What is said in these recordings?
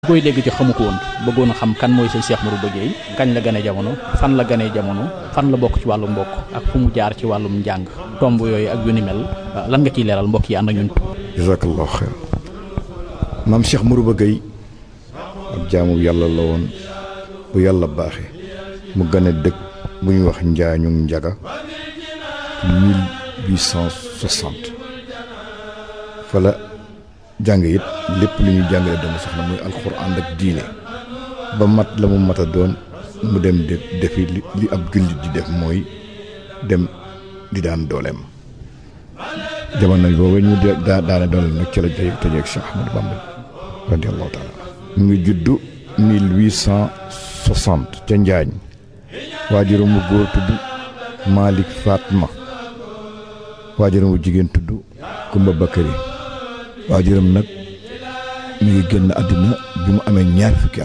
koy dégg ci xamu ko woon bëggoon a xam kan mooy sëñ Cheikh Marouba Gueye kañ la gane jamono fan la gane jamono fan la bokk ci wàllu mbokk ak fu mu jaar ci wàllum njàng tomb yooyu ak yu ni mel lan nga ciy leeral mbokk yi ànd ak ñun. jazakallahu xeer. maam Cheikh Marouba Gueye ab jaamu yàlla la woon bu yàlla baaxee mu gane dëkk bu ñuy wax Njaañu Njaga 1860 fa la jàng it lépp lu ñuy jàngale doomu soxna muy alxuraan ak diine ba mat la mu mat a doon mu dem defi li ab jullit di def mooy dem di daan dooleem. jamono boobu ñu daane dooleem nag ci la tëjeeg Cheikh Ahmadou Bamba radiyallahu taala. mu ngi juddu 1860 ca Njaañ. waajuram mu góor tudd Malick Fatma waajuram mu jigéen tudd Kumba Bakari. waajuram nag mi ngi génn àddina bi mu amee ñaar fukki at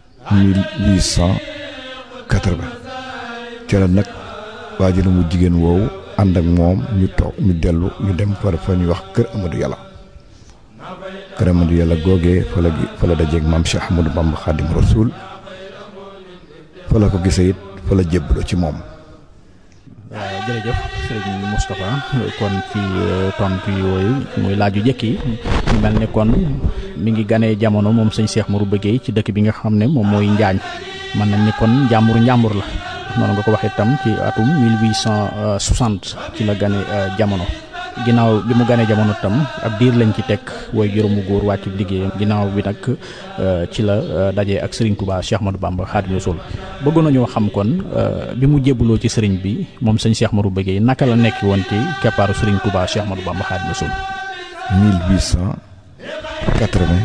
1880 ca la nag waajuram mu jigéen woowu ànd ak moom ñu toog ñu dellu ñu dem fa ñuy wax kër Amadou Yàlla. kër Amadou Yàlla googee fa la dajeeg maam Cheikh Ahmadou Bamba Xaadim Rasul fa la ko gisee it fa la jébbaloo ci moom. jërëjëf sëriñ Moustapha kon ci tontu yooyu muy laaju jëkk yi mu mel ne kon mi ngi ganee jamono moom sëñ Cheikh Marouba Gueye ci dëkk bi nga xam ne moom mooy Njaañ mën nañ ni kon njàmbur la noonu nga ko waxee itam ci atum 1860 ci la gane jamono. ginnaaw bi mu ganee jamono tam ab diir lañ ci teg way juróomu góor wàcc liggéeyam ginnaaw bi nag ci la dajee ak Serigne Touba Cheikh Ahmadou Bamba Xaadimu Rasuul bëggoon nañoo xam kon bi mu jébbaloo ci Serigne bi moom sëñ Cheikh Marouba Gueye naka la nekk woon ci keppaaru Serigne Touba Cheikh Ahmadou Bamba Xaadimu Rasuul. 1880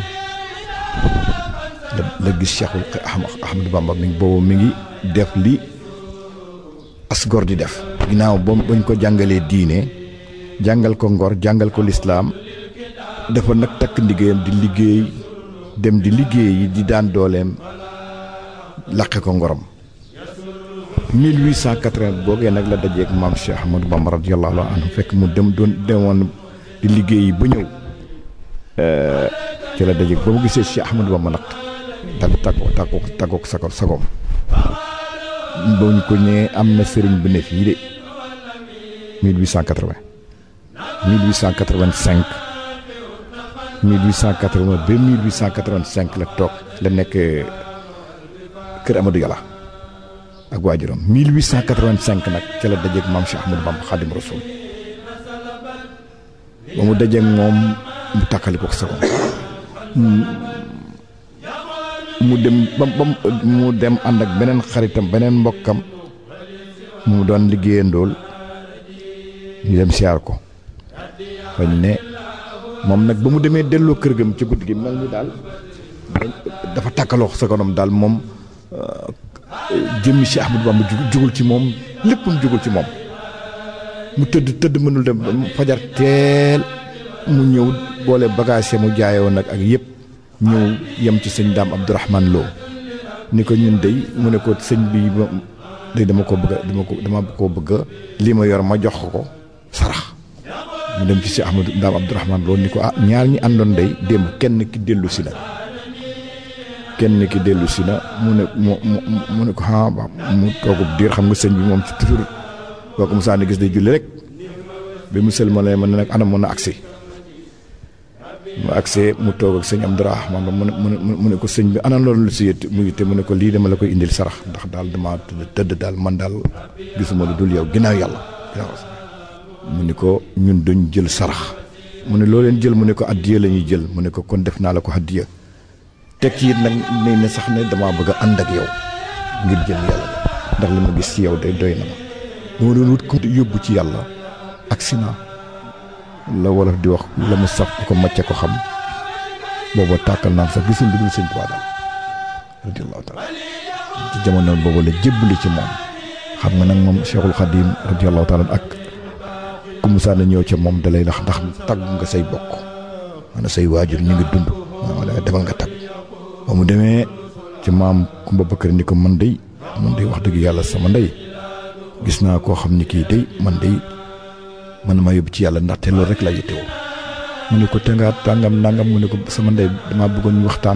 la gis Cheikhul Ahmadou Bamba boobu mi ngi def li asgor di def. ginnaaw bañ ko jàngalee diine. jàngal ko ngor jàngal ko lislaam dafa nag takk liggéeyam di liggéey dem di liggéey yi di daan dooleem laqe ko ngorom 1880 boogee nag la dajeeg maam Cheikh Ahmadou Bamba radiyallahu anhu fekk mu demoon di liggéey yi ba ñëw ci la dajeeg ba mu gisee Cheikh Ahmadou Bamba nag dal tàggoog sagoom boo ñu ko ñëwee am na sëriñ bu ne fii de 1880 1885 1880 ba 1885 la toog la nekk kër Amadou Yàlla ak waajuram 1885 nag ca la dajeeg maam Cheikh Ahmadou Bamba Xaadim Rasul ba mu dajeeg moom mu takkali ko sa mu dem mu dem ànd ak beneen xaritam beneen mbokkam mu doon liggéeyandool ñu dem siyaar ko fañ ne moom nag ba mu demee delloo kër gam ci guddi gi mel ni daal dafa tàkkaloo sa kanam daal moom jëmmi Cheikh Ahmadou Bamba jugul ci moom léppam jugul ci moom mu tëdd mënul dem fajar teel mu ñëw boole bagage mu jaayoon nag ak yëpp ñëw yem ci sëñ Daam Abdourahmane Lo ni ko ñun dey mu ne ko sëñ bi day dama ko bëgg lii ma yor ma jox ko sarax mu dem ci Cheikh Ahmadou Daam Abdourahmane Lo ni ko ñaar ñi àndoon day démb kenn ki dellu si na mu ne ko mu toogub diir xam nga sëñ bi moom ci toujours boo ko musaa ni gis day julli rek bi mu sëlmalee ma ne nag anam mën na agsi mu agsee mu toog ak sëñ Abdourahmane mu ne ko sëñ bi ana loolu si yët mu te mu ne ko lii dama la koy indil sarax ndax daal dama tëdd daal man daal gisuma lu dul yow ginnaaw yàlla mu ne ko ñun duñ jël sarax mu ne loo leen jël mu ne ko addiya la ñuy jël mu ne ko kon def naa la ko addiya teg ci it nag ne sax ne damaa bëgg a ànd ak yow ngir jëm yàlla ndax li ma gis ci yow day doy na ma dama doon wut ko yóbbu ci yàlla accident la wolof di wax la mu saf ko macce ko xam booba tàkkal naan sax gisul lu dul sëñ Tuubaa daal radiyallahu taala ci jamono boobu la jébbali ci moom xam nga nag moom Cheikhul Khadim radiyallahu taala ak ku musaa na ñëw ca moom dalay ndax tagg nga say bokk maanaam say waajur ñu ngi dund wala demal nga tagg ba mu demee ci maam Kumba Bakari ni ko man day wax dëgg yàlla sama ndey gis naa koo xam ni kii day man ma yóbbu ci yàlla ndaxte loolu rek la yittewoo mu ne ko te nga tàngam nangam mu ne ko sama ndey damaa bëggoon ñu waxtaan rek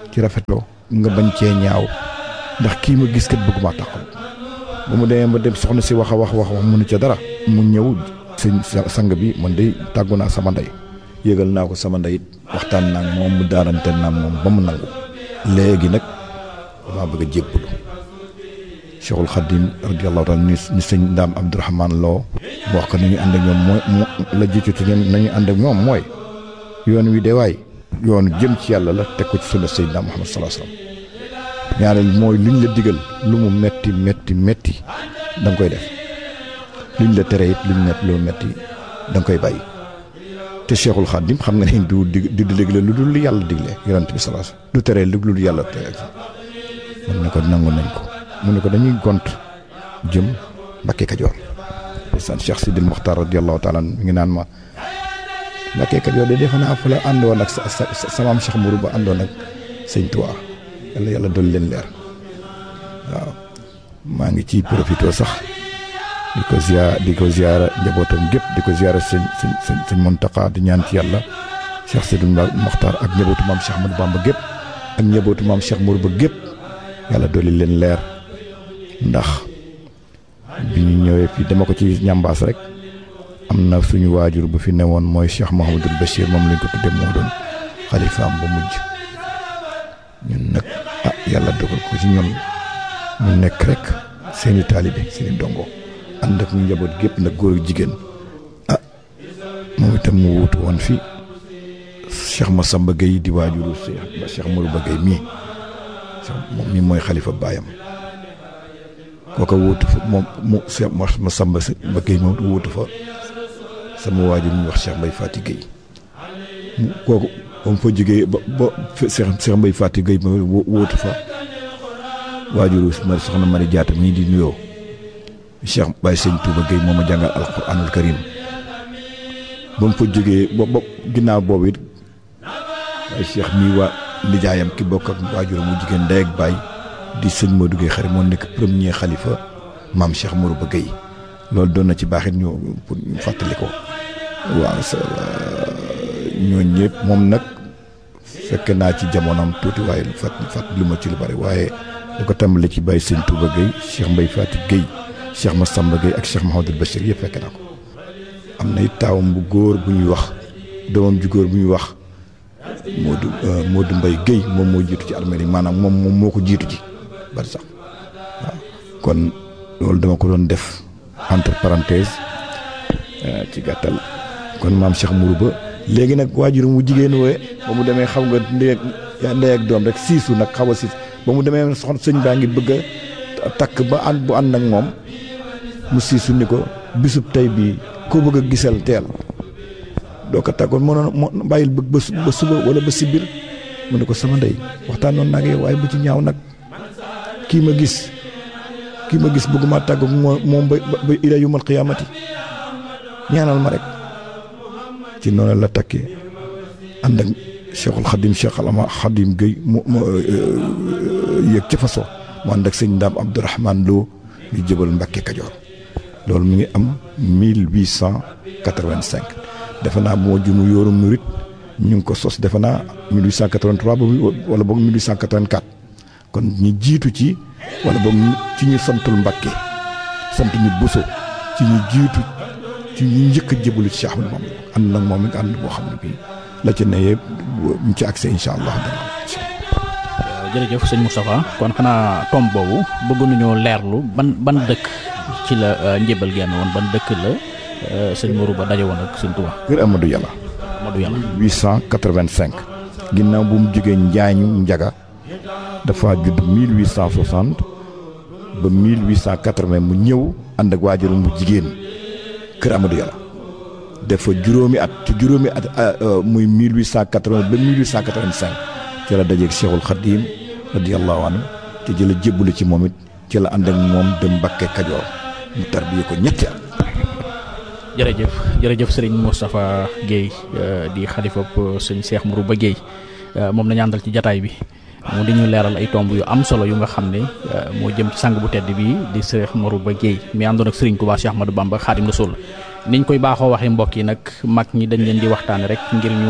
ci rafetloo nga bañ cee ñaaw ndax kii ma gis kat bëgguma tàqal ba mu demee ba dem soxna si wax mënu ca dara mu ñëw sëñ sang bi man de tàggu naa sama ndey yëgal naa ko sama ndey it waxtaan naa moom mu daarante naa moom ba mu nangu léegi nag damaa bëgg a jébbalu Cheikhul Khadim radiyallahu taala ni sëñ Ndaam Abdourahmane Lo mu wax ko ni ñu ànd ak ñoom mooy la jiitu ci ñoom nañu ànd ak ñoom mooy yoon wi de waay yoonu jëm ci yàlla la teg ko ci sunna Seydina Muhammad sallallahu alayhi wasallam ñaareel mooy luñ la digal lu mu metti da nga koy def luñ la tere it luñ lu metti da nga koy bàyyi te Cheikhul Khadim xam nga ne du digle lu dul yàlla digle yonent bi sallallahu alayhi wasallam du tere lu dul yàlla tere man ne ko nangu nañ ko mu ne ko dañuy gont jëm Mbakke Kajoor san Cheikh Sidil Mokhtar radiyallahu taala mi ngi naan ma Mbakke Kajoor de defe naa fa la àndoon ak sa maam Cheikh Mourou ba àndoon ak sëñ Touba yàlla dolli leen leer waaw maa ngi ciy profité sax di ko ziyaara njabootam gépp di ko ziyaara sëñ Mountakha di ñaan ci yàlla Cheikh Sidil Mokhtar ak njabootu maam Cheikh Ahmadou Bamba gépp ak njabootu maam Cheikh Mourou ba gépp yàlla dolli leen leer ndax bi ñu ñëwee fii dama ko ci ñambaas rek am na suñu waajur bu fi newoon mooy Cheikh Mouhamadul Bachir moom lañ ko tuddee moo doon xalifaam ba mujj ñun nag yàlla dogal ko ci ñoom ñu nekk rek seeni taalibe seeni dongo ànd ak ñu njaboot gépp nag góor ak jigéen moom itam mu wuutu woon fi Cheikh Massamba Gueye di waajuru Cheikh Mourouba Gueye mii moom mii mooy xalifa baayam kooka wuutu fa moom mu Cheikh Massamba Gueye moom wuutu fa sama waajur ñu wax Cheikh Mbaye Fati Gueye mu kooku ba mu fa jógee ba Cheikh Mbaye Fati Gueye ma wuutu fa waajuru soxna Mari Jaata mii di nuyoo Cheikh Baye Sëñ Touba Gueye moom a jàngal alquranul karim ba mu fa jógee ba ginnaaw boobu it waaye Cheikh mii waa nijaayam ki bokk ak waajur mu jigéen ndey ak baay di sëñ Modou Gueye xarit moo nekk premier xalifa maam Cheikh Mourouba Gueye loolu doon na ci baaxit ñu pour ñu fàttali ko waaw ñooñu ñëpp moom nag fekk naa ci jamonoom tuuti waaye fàttali ma ci lu bari waaye da ko tàmbali ci Baye Sëñ Touba Gueye Cheikh Mbaye Fati Gueye Cheikh Massamba Gueye ak Cheikh Mouhamadul Bachir yëpp fekk naa ko am na it taawam bu góor bu ñuy wax doomam ju góor bu ñuy wax Modou Mbaye Gueye moom moo jiitu ci armée yi maanaam moom moo ko jiitu ji bari sax waaw kon loolu dama ko doon def entre parenthèse ci gàttal kon maam Cheikh Mourouba léegi nag waajuram mu jigéen wooye ba mu demee xam nga ndey ak doom rek siisu nag xaw a siis ba mu demee soxna sëñ baa ngi bëgg a takk ba bu ànd ak moom mu siisu ni ko bisub tey bii koo bëgg a gisal teel doo ko tàggoon mënoon bàyyil bëgg ba suba wala ba sibir mu ne ko sama ndey waxtaanoon naa ak yow waaye bu ci ñaaw nag kii ma gis bëgguma tàgg moom ba ila yumal qiyaamati ñaanal ma rek ci noonu la takkee ànd ak Cheikhul Khadim Cheikh Alama Khadim Gueye mu yëg ci façon mu ànd ak sëñ Ndaam Abdourahmane Lo ñu jëbal Mbakke Kajoor loolu mi ngi am 1885 defe naa moo jumu yooru murit ñu ngi ko sos defe naa 1883 wala boog 1884 kon ñi jiitu ci wala boog ci ñu santul Mbakke sant ñu Buso ci ñu jiitu ci ñu njëkk a jëbalu ci Cheikh Ahmadou Bamba ànd nag moom mi nga ànd boo xam ne bii la ci ne yëpp mu ci accès incha allah dana jërëjëf sëñ Moustapha kon xanaa tomb boobu bëgg nañoo leerlu ban dëkk ci la njébal genn woon ban dëkk la sëñ Mourouba daje woon ak sëñ Touba. Kër Amadou Yàlla 885 ginnaaw bu mu jógee Njaañu Njaga dafa judd 1860 ba 1880 mu ñëw ànd ak waajuram mu jigéen Kër Amadou Yàlla dafa juróomi at ci juróomi at muy 1880 ba 1885 ci la dajeeg Cheikhul Khadim radiyallahu anhu te jëla jébbalu ci moom it ci la ànd ak moom dem Mbakke Kajoor mu tarbiye ko ñetti at. jërëjëf sëriñ Moustapha Gueye di xalifab sëñ Cheikh Mourouba Gueye moom nañu àndal ci jataay bi mu di ñu leeral ay tomb yu am solo yu nga xam ne moo jëm ci sang bu tedd bi di Cheikh Mourouba Gueye mi àndoon ak sëriñ Touba Cheikh Ahmadou Bamba Khadim Rasoul niñ koy baaxoo waxee mbokk yi nag mag ñi dañ leen di waxtaane rek ngir ñu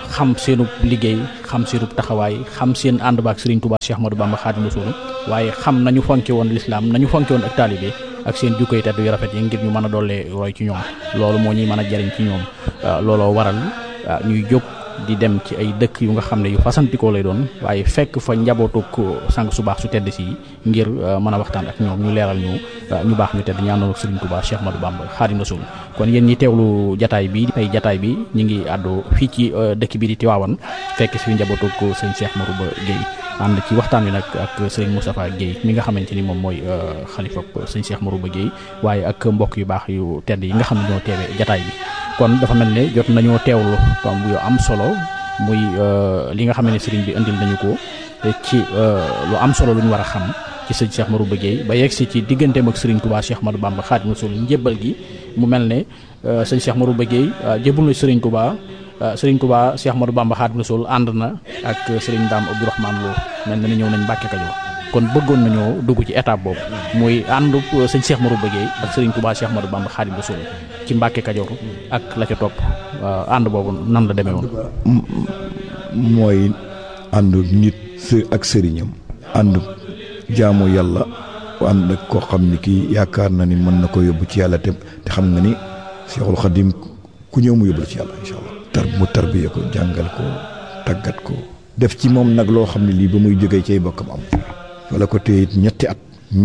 xam seenub liggéey xam seenub taxawaay xam seen ànd baak Serigne Touba Cheikh Ahmadou Bamba Khadimu Rasul waaye xam nañu fonke woon lislaam nañu fonke woon ak taalibe ak seen jukko yi tedd yu rafet yi ngir ñu mën a dollee roy ci ñoom loolu moo ñuy mën a jariñ ci ñoom looloo waral ñuy jóg di dem ci ay dëkk yu nga xam ne yu fasantikoo lay doon waaye fekk fa njabootuk sang su baax su tedd si ngir mën a waxtaan ak ñoom ñu leeral ñu baax ñu tedd ñu àndoon ak Serigne Touba Cheikh Ahmadou Bamba Khadimu Rasul kon yéen ñi teewlu jataay bi ñu ngi àddu fii ci dëkk bi di Tiwaawan fekk si fi njabootuk sëñ Cheikh Marouba Gueye ànd ci waxtaan wi nag ak sëriñ Moustapha Gueye mi nga xamante ni moom mooy xalifa sëñ Cheikh Marouba Gueye waaye ak mbokk yu baax yu tedd yi nga xam ne ñoo teewee jataay bi kon dafa mel ne jot nañoo teewlu tomb yu am solo muy li nga xam ne sëriñ bi indil nañu ko ci lu am solo lu ñu war a xam ci sëñ Cheikh Marouba Gueye ba yegg si ci digganteem ak sëriñ Touba Cheikh Ahmadou Bamba Khadimu Rasul njébbal gi mu mel ne sëñ Cheikh Marouba Gueye jébbal na sëriñ Touba Cheikh Ahmadou Bamba Khadimu Rasul ànd na ak sëriñ Dame Abdourahmane Lo mel na ni ñëw nañ Mbàkke Kajoor kon bëggoon nañoo dugg ci étape boobu muy ànd sëñ Cheikh Marouba Gueye ak sëriñ Touba Cheikh Ahmadou Bamba Khadimu Rasul ci Mbàkke Kajoor ak la ca topp ànd boobu nan la demee woon. mooy àndu nit ak sëriñam àndu jaamu yàlla ànd ak koo xam ni kii yaakaar na ni mën na ko yóbbu ci yàlla te xam nga ni Cheikhul Khadim ku ñëw mu yóbbu ci yàlla incha allah. mu tarbiye ko jàngal ko tàggat ko def ci moom nag loo xam ne lii ba muy jógee cay bokkam am wala ko téye ñetti at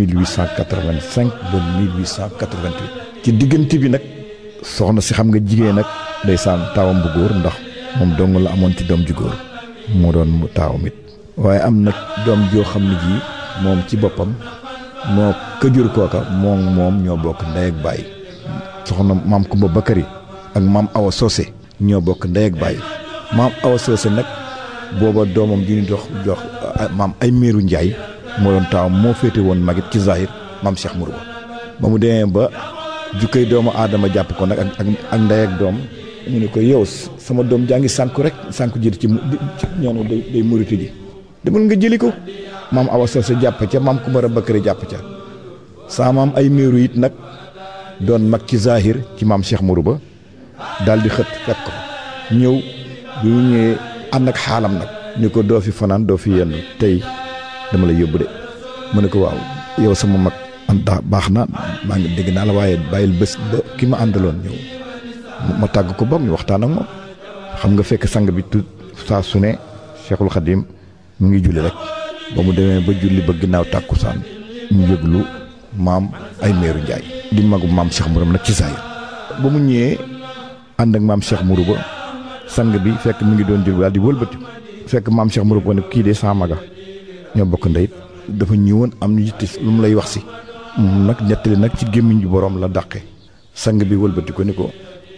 1885 ba 1888 ci diggante bi nag soxna si xam nga jigéen nag ndeysaan taawam bu góor ndax moom dong la amoon ci doom ju góor moo doon mu taawam it waaye am nag doom joo xam ne ji moom ci boppam moo këjur kooka moom ñoo bokk ndey ak baay soxna maam Kumba Bakari ak maam Awa Socé ñoo bokk ndey ak baay maam Awa Socé nag booba doomam ji ñu jox maam ay meeru Njaay moo doon taawam moo féete woon magit ci zahir maam Cheikh Marouba ba mu demee ba jukkay doomu aadama jàpp ko nag ak ndey ak doom mu ne ko yow sama doom jaa ngi sànku rek sànku jël ci ñoonu day murite ji demal nga jëli ko maam Awa Socé jàpp ca maam Kumba Bakari jàpp ca saa maam ay meeru it nag doon mag ci zahir ci maam Cheikh Marouba daal di xët fekk ko ñëw bi mu ñëwee ànd ak xaalam nag ni ko doo fi fanaan doo fi yenn tey dama la yóbbu de mu ne ko waaw yow sama mag anda baax na maa ngi dégg naa la waaye bàyyil bés ba ki ma àndaloon ñëw ma tàgg ko ba mu waxtaan ak moom xam nga fekk sang bi tout saa su ne Cheikhul Khadim mu ngi julli rek ba mu demee ba julli ba ginnaaw tàkkusaan ñu yëglu maam ay meeru Njaay di magu maam Cheikh Marouba nag ci saayir ba mu ñëwee ànd ak maam Cheikh Marouba sang bi fekk mu ngi doon jël daal di wëlbati fekk maam Cheikh Marouba ne kii de saa maga ñoo bokk ndeyit dafa ñëwoon am yitte lu mu lay wax si moom nag ñettali nag ci gémmiñ ju boroom la dàqe sang bi wëlbati ko ni ko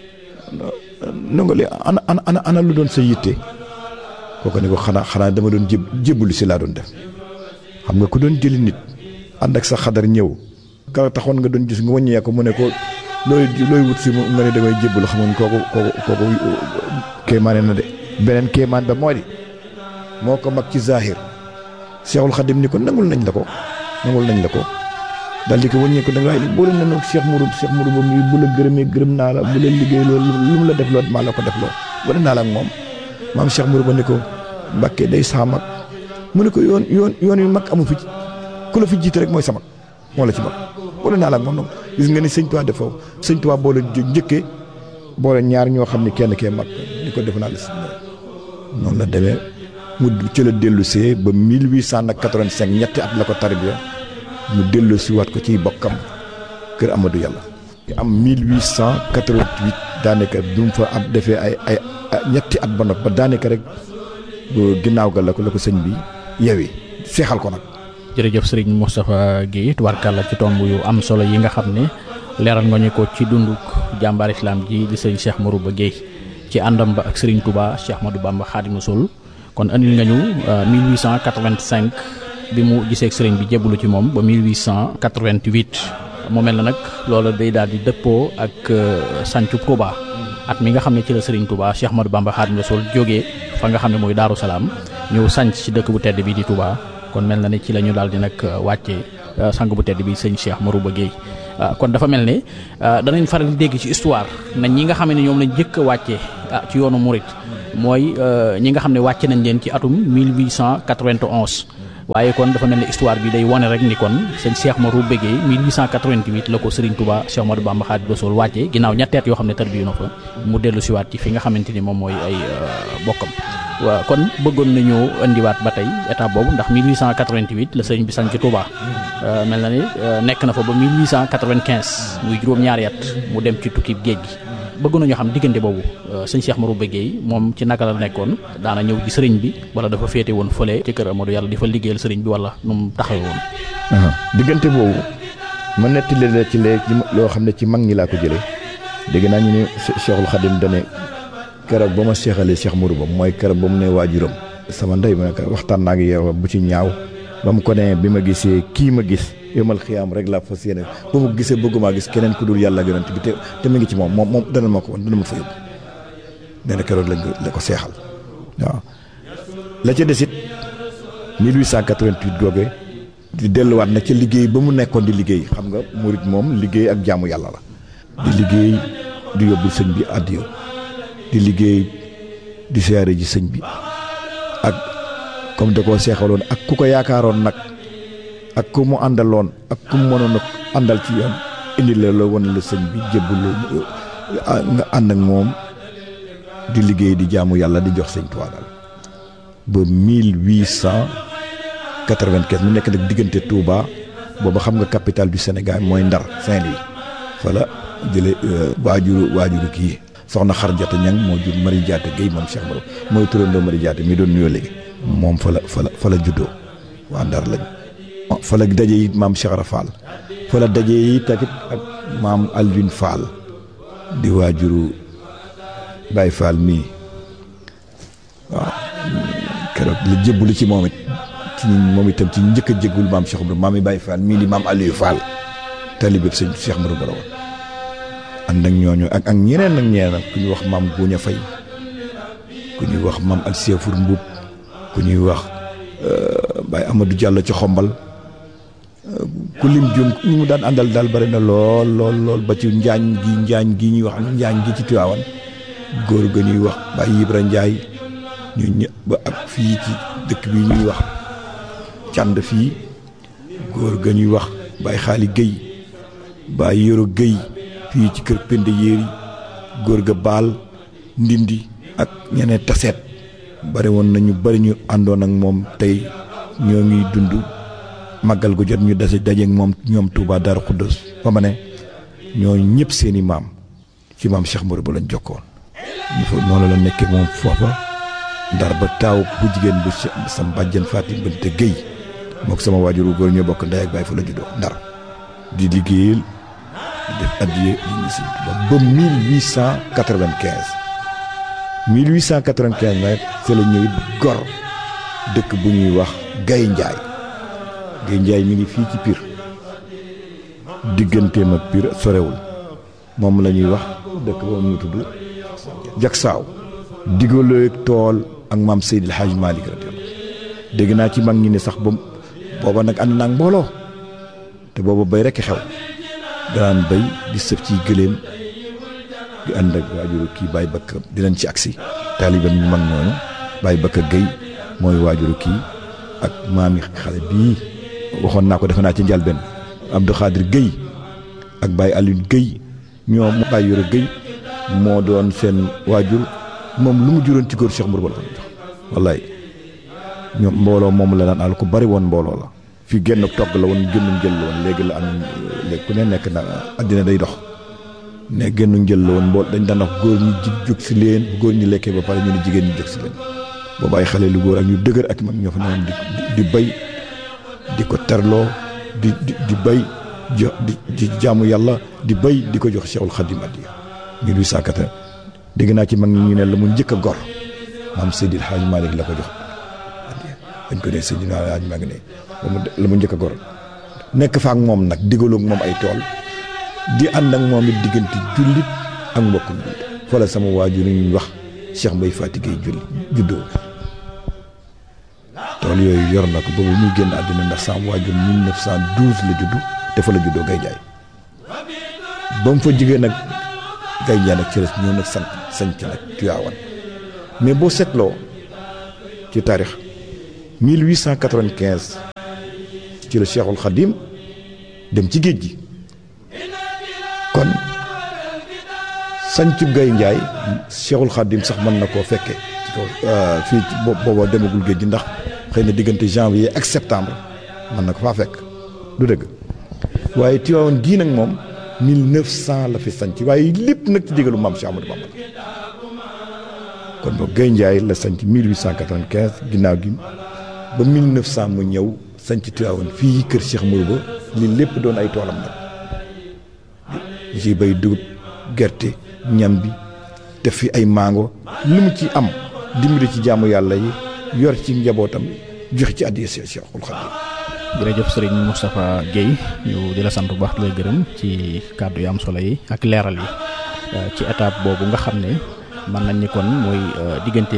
nangoli ana lu doon sa yitte kooku ni ko xanaa dama doon jébbalu si laa doon def xam nga ku doon jëli nit ànd ak sa xadar ñëw ka taxoon nga doon gis nga wàññee ko mu ne ko looy wut si nga ne damay jébbalu xam nga kooku kéemaane na de beneen kéemaan ba moo di moo ko mag ci zahir Cheikhul Khadim ni ko nangul nañ la ko daal di ko wàññee ko da nga waaye boo leen ne Cheikh Marouba mi bu la gërëmee gërëm naa la bu la liggéey loolu lu mu la def loolu maa la ko def loolu wane naa la ak moom maam Cheikh Marouba ni ko Mbàkke day saa mag mu ne ko yoon yu mag amu fi ku la fi jiite rek mooy sa mag moo la ci mag wane naa la ak moom nag gis nga ni sëñ Tuubaa def foofu sëñ Tuubaa boole njëkkee boole ñaar ñoo xam ne kenn kee mag ni ko def naa la si noonu la demee mu ci la dellu see ba 1885 ñetti at la ko tarbiya mu dellu si waat ko ciy bokkam kër Amadou Yàlla am 1888 daanaka bi mu fa am defee ay ñetti at ba noppi ba daanaka rek ginnaaw ga la ko sëñ bi yewi seexal ko nag. jërëjëf sëriñ Moustapha Gueye tubaarkàlla ci tomb yu am solo yi nga xam ne leeral nga ñu ko ci dunduk jàmbaar islam ji di sëriñ Cheikh Marouba Gueye ci àndam ba ak sëriñ Touba Cheikh Ahmadou Bamba Khadimu Rasul kon andil nga ñu 1885 bi mu gisee ak sëriñ bi jébbalu ci moom ba 1888 mu mel na nag loolu day daal di dëppoo ak sancu Touba at mi nga xam ne ci la sëriñ Touba Cheikh Ahmadou Bamba Khadimu Rasul jógee fa nga xam ne mooy Daaru Salaam ñëw sanc ci dëkk bu tedd bi di Touba kon mel na ne ci la ñu daal di nag wàccee sang bu tedd bi sëñ Cheikh Marouba Gueye kon dafa mel ne danañ faral di dégg ci histoire nañ ñi nga xam ne ñoom lañ njëkk a wàccee ci yoonu murit mooy ñi nga xam ne wàcce nañ leen ci atum 1891 waaye kon dafa mel ne histoire bi day wane rek ni kon sëñ Cheikh Marouba Gueye 1888 la ko Serigne Touba Cheikh Ahmadou Bamba Khadimu Rasul wàccee ginnaaw ñetteet yoo xam ne tarbiyu na fa mu dellu siwaat ci fi nga xamante ni moom mooy ay bokkam. waaw kon bëggoon nañu indiwaat ba tey étape boobu ndax 1888 la sëriñ bi sañ ci Touba mel na ni nekk na fa ba 1895 muy juróom-ñaari at mu dem ci tukki géej gi bëggoon nañoo xam diggante boobu sëñ Cheikh Marouba Gueye moom ci naka la nekkoon daana ñëw ci sëriñ bi wala dafa féete woon fële ci kër Amadou Yàlla di fa liggéeyal sëriñ bi wala nu mu taxawee woon. diggante boobu ma nettali la ci léegi loo xam ne ci mag ñi laa ko jëlee dégg naa ñu ne Cheikhul Khadim dane keroog ba ma seexalee Cheikh Marouba mooy keroog ba mu ne waajuram sama ndey ma ne waxtaan naa ngi yow bu ci ñaaw ba mu ko ne bi ma gisee kii ma gis yomal xiyaam rek laa fas yéene ba mu gisee bëggumaa gis keneen ku dul yàlla yonent bi te mu ngi ci moom dana ma ko woon dana ma fa yóbbu nee na keroog la ko seexal waaw. la ca desit 1888 googee di delluwaat na ca liggéey ba mu nekkoon di liggéey xam nga murit moom liggéey ak jaamu yàlla la di liggéey di yóbbul sëñ bi àddiya di liggéey di siyaare ji sëñ bi ak comme da koo seexaloon ak ku ko yaakaaroon nag ak ku mu àndaloon ak ku mu mënoon a àndal ci yoon indi la wane la sëñ bi jébbul nga ànd ak moom di liggéey di jaamu yàlla di jox sëñ Tuubaa daal ba 1895 mu nekk nag diggante Touba booba xam nga capitale du Sénégal mooy Ndar Saint-Louis fa la jële waajuru kii soxna Xarjata Ñang moo jur Mari Jaata Gueye moom Cheikh Marouba mooy turandoo Mari Jaata mi doon nuyoo léegi moom fa la juddoo waa Ndar lañ fa la daje yi maam Cheikh Ibra Fall fa la daje yi tamit ak maam Alvin Fall di waajuru Baye Fall mii waaw keroog la jébbalu ci moom it ci moom itam ci njëkk a jéggul maam Cheikh Ibra maam yi Baye Fall mii di maam Aliou Fall talibé sëñ Cheikh Marouba la woon ànd ak ñooñu ak ñeneen ku ñuy wax maam Guña Fay ku ñuy wax maam Alsefour Mbuub ku ñuy wax Baye Amadou Diallo ci xombal ku lim jum ñu mu daan àndal daal bari na lool ba ci njaañ gi ñuy wax njaañ gi ci Tiwaawan góor ga ñuy wax Baye Ibra Njaay ñu ñëpp ba ak fii ci dëkk bi ñuy wax cànd fii góor ga ñuy wax Baye Xaali Guèye Baye Yoro Guèye fii ci kër Penda Yéeri góor ga Baal Ndindi ak ñeneen taseet bari woon nañu bari ñu àndoon ak moom tey ñoo ngi dund màggal gu jot ñu dajeek moom ñoom Touba Darou Khoudoss fa ma ne ñoo ñëpp seeni maam ci maam Cheikh Marouba lañ jokkoon ñu fa noonu la nekkee moom foofa Ndar ba taaw bu jigéen bu sam bàjjen Fatim Binte Guèye mook sama waajuru góor ñoo bokk ndey ak baay fa la juddoo Ndar di liggéeyal di def addiye di ngi Sëñ Tuubaa ba 1895 nag c'est la ñëw gor dëkk bu ñuy wax Gaye Njaay mi ngi fii ci Pire digganteem ak Pire sorewul moom la ñuy wax dëkk boobu ñu tudd Jaksaaw diggaloo tool ak maam Seydil Hadj Malick radiyallahu dégg naa ci mag ñi ne sax booba nag ànd naa ak mbooloo te booba bay rekk xew danaan bay di sëf ci gëléem di ànd ak waajuru kii Baye Bakka di leen ci agsi taaliban ñu mag ñooñu Baye Bakka Guèye mooy waajuru kii ak maami xale bii waxoon naa ko defe naa ci njalben Abdou Khadir Guèye ak Baye Alioune Guèye ñoom Baye Yoro Guèye moo doon seen waajur moom lu mu juróon ci góor Cheikh Marouba la ko jox wallaay ñoom mbooloo moom la daan àll ku bari woon mbooloo la fii génn togg la woon génn njël la woon léegi la am léegi ku ne nekk na àddina day dox ne génn njël la woon mbool dañ daan wax góor ñi jóg si leen góor ñi lekkee ba pare ñu ne jigéen ñi jóg si leen boobu ay xale lu góor ak ñu dëgër ak mag ñoo fa newoon di bay di ko terloo di bay di jaamu yàlla di bay di ko jox Cheikhul Khadim addiya 1880 dégg naa ci mag ñi ñu ne la mu njëkk a gor maam Seydil Hadj Malick la ko jox dañ ko ne Seydil Hadj Malick ne la mu njëkk a gor nekk fa ak moom nag digaloog moom ay tool di ànd ak moom it diggante jullit ak mbokkum jullit fa la sama waajur ñuy wax Cheikh Mbaye Fati Gueye juddoo tool yooyu yor na ko boobu muy génn àddina ndax sama waajur 1912 la juddu te fa la juddoo Gaye Njaay ba mu fa jigéen nag Gaye Ndiaye nag ci la ñëw nag sanc nag Tivaouane mais boo seetloo ci taarix 1895 ci la Cheikhul Khadim dem ci géej gi kon sancub Gaye Ndiaye Cheikhul Khadim sax mën na koo fekkee ci kaw fii booba demagul géej gi ndax xëy na diggante janvier ak septembre mën na ko faa fekk du dëgg waaye Tivaouane gii nag moom 1900 la fi sanc waaye lépp nag ci digalu maam Cheikh Ahmadou Bamba kon boog Gaye Ndiaye la sanc 1895 ginnaaw gi ba 1900 mu ñëw sanc Tivaouane fii kër Cheikh Mourou Ba li lépp doon ay toolam nag ñu ciy bay dugub gerte ñam bi def fi ay mango lu mu ci am dimbali ci jaamu yàlla yi yor ci njabootam joxe ci addiya Cheikhul Khadim. jërëjëf Serigne Moustapha Guèye ñu di la sant bu baax di la gërëm ci kàddu yu am solo yi ak leeral yi ci étape boobu nga xam ne mën nañ ni kon mooy diggante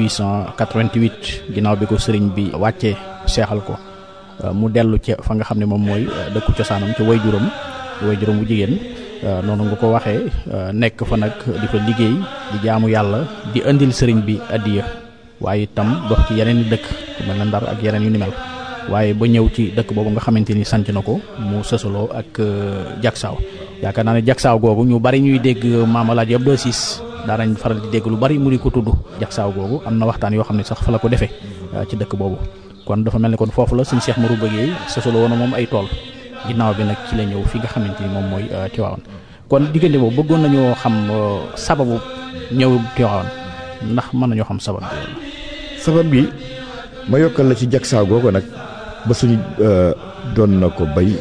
1888 ginnaaw bi ko Serigne bi wàccee seexal ko mu dellu ca fa nga xam ne moom mooy dëkku cosaanam ca wayjuram bu jigéen noonu nga ko waxee nekk fa nag di fa liggéey di jaamu yàlla di indil Serigne bi addiya waaye itam dox ci yeneen i dëkk mel na Ndar ak yeneen yu ni mel. waaye ba ñëw ci dëkk boobu nga xamante ni sanc na ko mu sësaloo ak jagsaaw yaakaar naa ne jagsaaw googu ñu bari ñuy dégg Maam Alaaji Abdou Ciss daanañ faral di dégg lu bari mu di ko tudd jagsaaw googu am na waxtaan yoo xam ne sax fa la ko defee ci dëkk boobu kon dafa mel ni kon foofu la suñu Cheikh Mourou Guèye sësaloo woon moom ay tool ginnaaw bi nag ci la ñëw fi nga xamante ni moom mooy Tivaouane kon diggante boobu bëggoon nañoo xam sababu ñëw Tivaouane ndax mën nañoo xam sabab bi ma yokkal la ci jagsaaw googu nag ba suñu doon na ko bay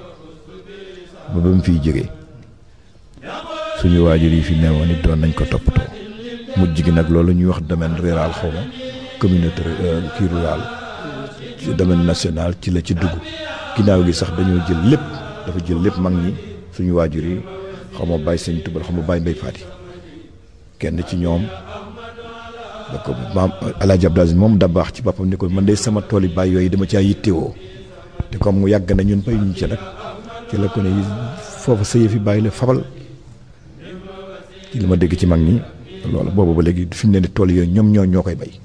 ba mu fiy jógee suñu waajur yi fi newoon it doon nañ ko toppatoo mujj gi nag loolu ñuy wax domaine rural xaw ma communauté kii rural ci domaine national ci la ci dugg ginnaaw gi sax dañoo jël lépp dafa jël lépp mag ñi suñu waajur yi xaw ma bàyyi sëñ Tubal xaw ma bàyyi mbay faati kenn ci ñoom da ko maam Alaaji Abdou Aziz moom da baax ci boppam ni ko man de sama tool yi bàyyi yooyu dama caa yittewoo te comme mu yàgg na ñun bay ñu ci nag ci la ko ne foofu sa yëf yi bàyyi la fabal ci li ma dégg ci mag ñi loolu boobu ba léegi fi mu ne tool yooyu ñoom ñoo koy bay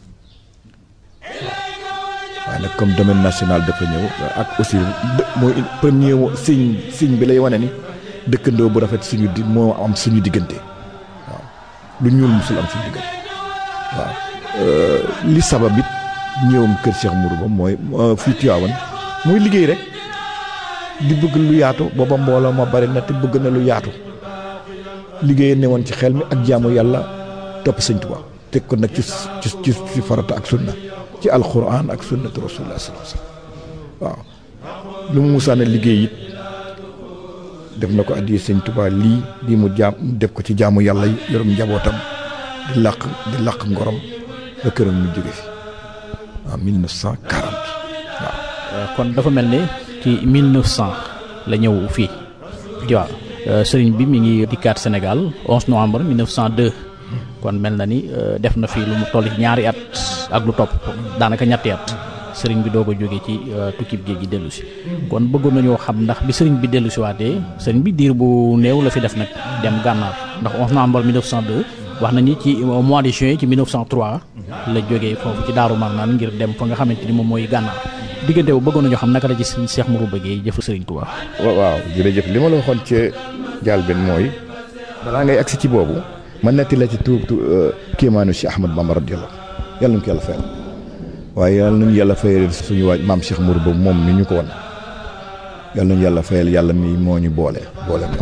waaye nag comme domaine national dafa ñëw ak aussi mooy premier signe bi lay wane ni dëkkandoo bu rafet suñu di moo am suñu diggante waaw lu ñuul musul am suñu diggante waaw li sabab it ñëwam kër Cheikh Mourou Ba mooy fii Tivaouane mooy liggéey rek di bëgg lu yaatu booba mbooloo ma bari na te bëgg na lu yaatu liggéey ne woon ci xel mi ak jaamu yàlla topp Sëñ Tuubaa teg ko nag ci farata ak sunna ci alquran ak sunnatu rasulullah sallallahu alayhi wasallam waaw lu mu musaana liggéey it def na ko addiya Sëñ Tuubaa lii mu jaam def ko ci jaamu yàlla yi yorum njabootam di làq ngorom ba këram mu jóge fi en 1940 waaw. kon dafa mel ne ci 1900 la ñëw fii waaw sëriñ bi mi ngi dikkaat Sénégal 11 novembre 1902 kon mel na ni def na fii lu mu toll ñaari at ak lu topp daanaka ñetti at sëriñ bi doog a jóge ci tukkib géej gi dellu si kon bëggoon nañoo xam ndax bi sëriñ bi dellu si waatee sëriñ bi diir bu néew la fi def nag dem gànnaar ndax 11 novembre 1902 wax nañu ci mois de juin ci 1903 la jógee foofu ci Daaru Marnaan ngir dem fa nga xamante ni moom mooy gànnaar diggante bu bëggoon nañoo xam naka la ci Cheikh Mourou Ba Guèye jëfu sëriñ Touba. waaw jërëjëf li ma la waxoon ci jàlbeen mooy balaa ngay agsi ci boobu ma netti la ci kéemaanu Cheikh Ahmadou Bamba radiyallahu yàlla nañu ko yàlla fayal waaye yàlla nañu yàlla fayal suñu waaj maam Cheikh Mourou Ba moom mi ñu ko won yàlla nañu yàlla fayal yàlla mi moo ñu boole ñoom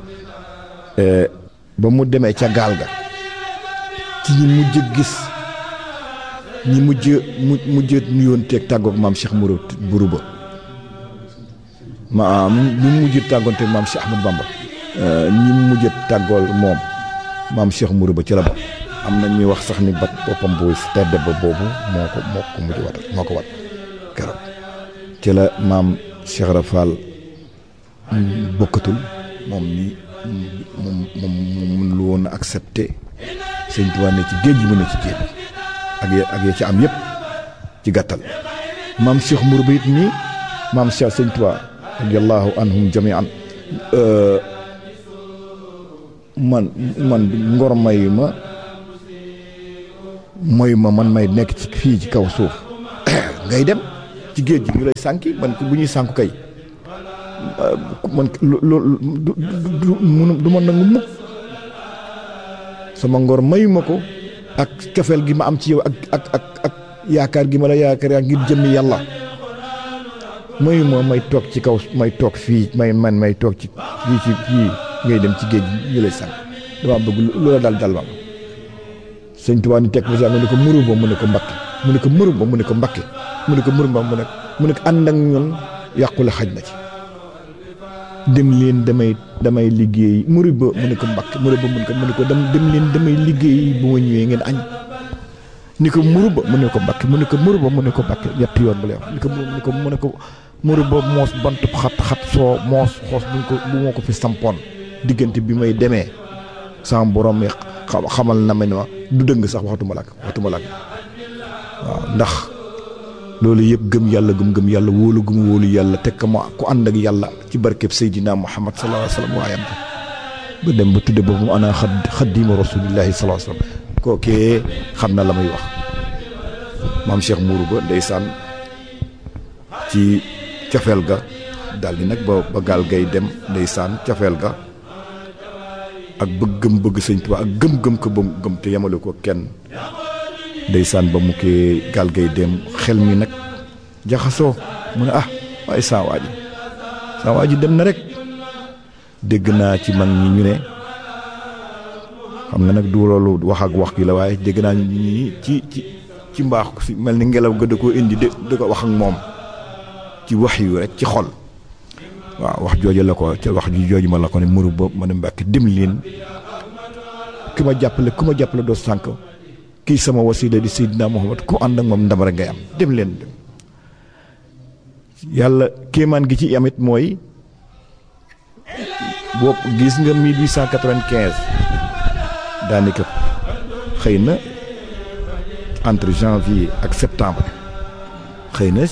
ba mu demee ca gaal ga ci ñi mujj gis ñi mujj nuyoon teeg tàggoog maam Cheikh Mourou Ba ñu mujj tàggoon teeg maam Cheikh Ahmadou Bamba ñi mujj tàggool moom maam Cheikh Mourou Ba ci la bopp am na ñuy wax sax ni bat boppam bu tedd ba boobu moo ko mujj watal moo ko wat keroog ci la maam Cheikh Rafal bokkatul moom ni moom lu woon accepté Sëñ Tuubaa ne ci géej gi mën na ci géej ak ya ci am yëpp ci gàttal maam Cheikh Mourou Ba it nii maam Cheikh Sëñ Tuubaa radiyallahu anhum jamian man ngor mayu ma man may nekk ci fii ci kaw suuf ngay dem ci géej gi ñu lay sànki man bu ñuy sànku kay man loolu du ma nangu mukk sama ngor mayu ma ko ak cofeel gi ma am ci yow ak yaakaar gi ma la yaakaar yaa ngir jëmmi yàlla mayu ma may toog ci kaw may toog fii may toog ci fii ngay dem ci géej gi ñu lay sànk dama bëgg loola dal ma sëñ Tuubaa ni teg ba mu ne ko muru ba mu ne ko mbakke mu ne ko muru ba mu ne ko mbakke mu ne ko muru ba mu ne ko ànd ak ñun yàqule xaj na ci dem leen damay liggéey muri ba mu ne ko mbakke mu ne ko dem leen damay liggéey bu ma ñëwee ngeen añ ni ko muru ba mu ne ko mbakke mu ne ko muru ba mu ne ko mbakke ñetti yoon bu lay wax mu ne ko muru ba moos bant xat soo moos xoos bu moo ko fi sampoon diggante bi may demee sama borom xamal na ma ne ma du dëng sax waxatuma lak waaw ndax loolu yëpp gëm yàlla wóolu yàlla teg ko ma ku ànd ak yàlla ci barkeb Seydina Muhammad sallallahu alayhi wa sallam waayam ba dem ba tudde boobu ana xaddiima rasulillahi sallallahu alayhi wa sallam kookee xam na la muy wax maam Cheikh Mourou ba ndeysaan ci cofeel ga daal di nag ba gaal gay dem ndeysaan cofeel ga ak bëgg sëñ Tuubaa ak gëm ko ba mu gëm te yemale ko kenn ndeysaan ba mu kee gaal gay dem xel mi nag jaxasoo mu ne waaye saa waa ji dem na rek dégg naa ci mag ñi ñu ne xam nga nag du loolu wax gi la waaye dégg naa ñi ci mbaax ko fi mel ni ngelaw ga da koo indi da ko wax ak moom ci wax yu rek ci xol waaw wax jooju la ko ca wax ji jooju ma la ko ne muru boobu ma ne Mbàkke dem leen ku ma jàppale doo sànk kii sama wasila di Seydina Muhammad ku ànd ak moom ndam rek ngay am dem leen yàlla kéemaan gi ci amit mooy boo gis nga 1895 daanaka xëy na entre janvier ak septembre xëy na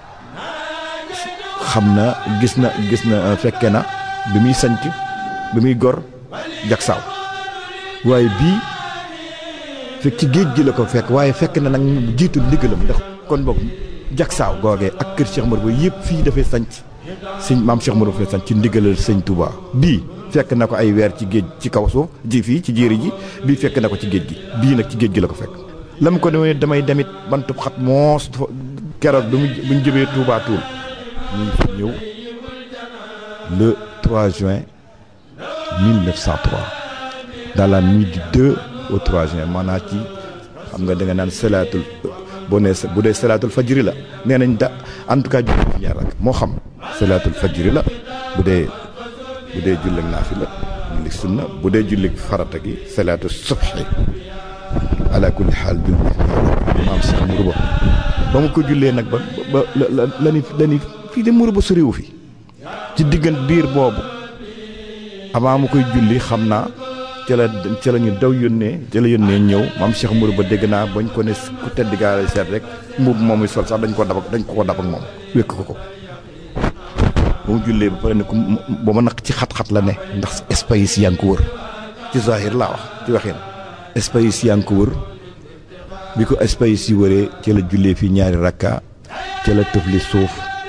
xam na gis na fekke na bi muy sanc bi muy gor jagsaaw waaye bii fekk ci géej gi la ko fekk waaye fekk na nag jiitu ndigalam ndax kon boog jagsaaw googee ak kër Cheikh Mourou ba yëpp fii dafay sanc sëñ maam Cheikh Mourou dafay sanc ci ndigalal sëñ Touba bii fekk na ko ay weer ci géej ci kaw suuf ji fii ci jéeri ji bii fekk na ko ci géej gi bii nag ci géej gi la ko fekk lam ko demee damay demit bantub xat moos keroog buñ jëmee Touba Toul ñu ngi fi ñëw le 3 juin 1903 dans la nuit du 2 au 3 juin maanaam ci xam nga da nga naan salaatul boo nee bu dee salaatul fajri la nee nañ en tout cas julli fi ñaar ak moo xam salaatul fajri la bu dee julli naafi la julli sunna bu dee julli farata gi salaatul subhi ala kulli xaal julli maam Cheikh Mourou ba mu ko jullee nag ba lani fii de Mourou ba soriwu fi ci diggante biir boobu avant mu koy julli xam naa ca la ñu daw yónnee ñëw maam Cheikh Mourou ba dégg naa bañ ko ne ku tedd gaa lay seet rek mbubb moom muy sol sax dañ ko dab ak moom wékk ko ba mu jullee ba pare ne ko ba ma nag ci xat-xat la ne ndax espace yaa ngi ko wër ci zahir laa wax ci waxin espace yaa ngi ko wër bi ko espace yi wëree ca la jullee fii ñaari rakka ca la tëfli suuf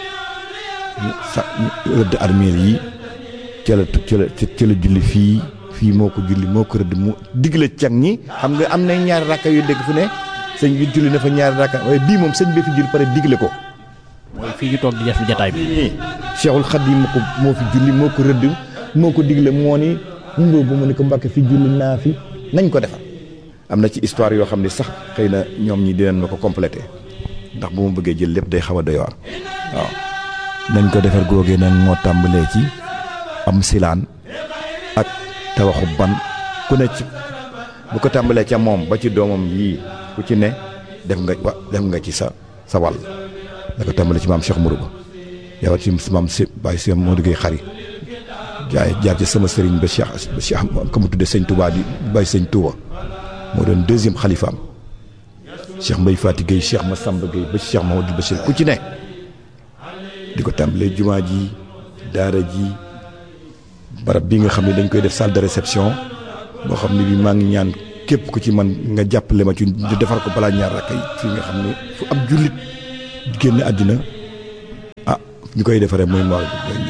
rëdd armeel yi ca la julli fii moo ko julli moo ko rëdd mu digle càng ñi xam nga am na ñaari rakka yu dégg fu ne sëñ bi julli na fa ñaari rakka waaye bii moom sëñ bi fi julli pare digle ko mooy fii ñu toog di def jataay bi Cheikhul Khadim moo fi julli moo ko rëdd moo ko digle moo ni mu bu mu ne ko Mbàkke fi julli naa fi nañ ko defar am na ci histoire yoo xam ne sax xëy na ñoom ñi dinañ ma ko complété ndax bu ma bëggee jël lépp day xaw a doy waar waaw nañ ko defar googee nag moo tàmbalee ci am silaan ak tawaxu ban ku ne ci bu ko tàmbalee ca moom ba ci doomam yii ku ci ne def nga ci sa wàll da ko tàmbalee ci maam Cheikh Mourou ba yow ci maam si Baye si moo duggee xari jaar ci sama sëriñ ba Cheikh ka mu tudde sëñ Touba di Baye sëñ Touba moo doon deuxième xalifaam Cheikh Mbaye Fati Gueye Cheikh Massamba Gueye ba Cheikh Mahamadou Bachir ku ci ne di ko tàmbalee jumaa ji daara ji barab bi nga xam ne dañ koy def salle de réception boo xam ne bi maa ngi ñaan képp ku ci man nga jàppale ma ci ñu defar ko balaa ñaar rakk yi fii nga xam ne fu ab jullit génn àddina ñu koy defaree mooy Mawal bi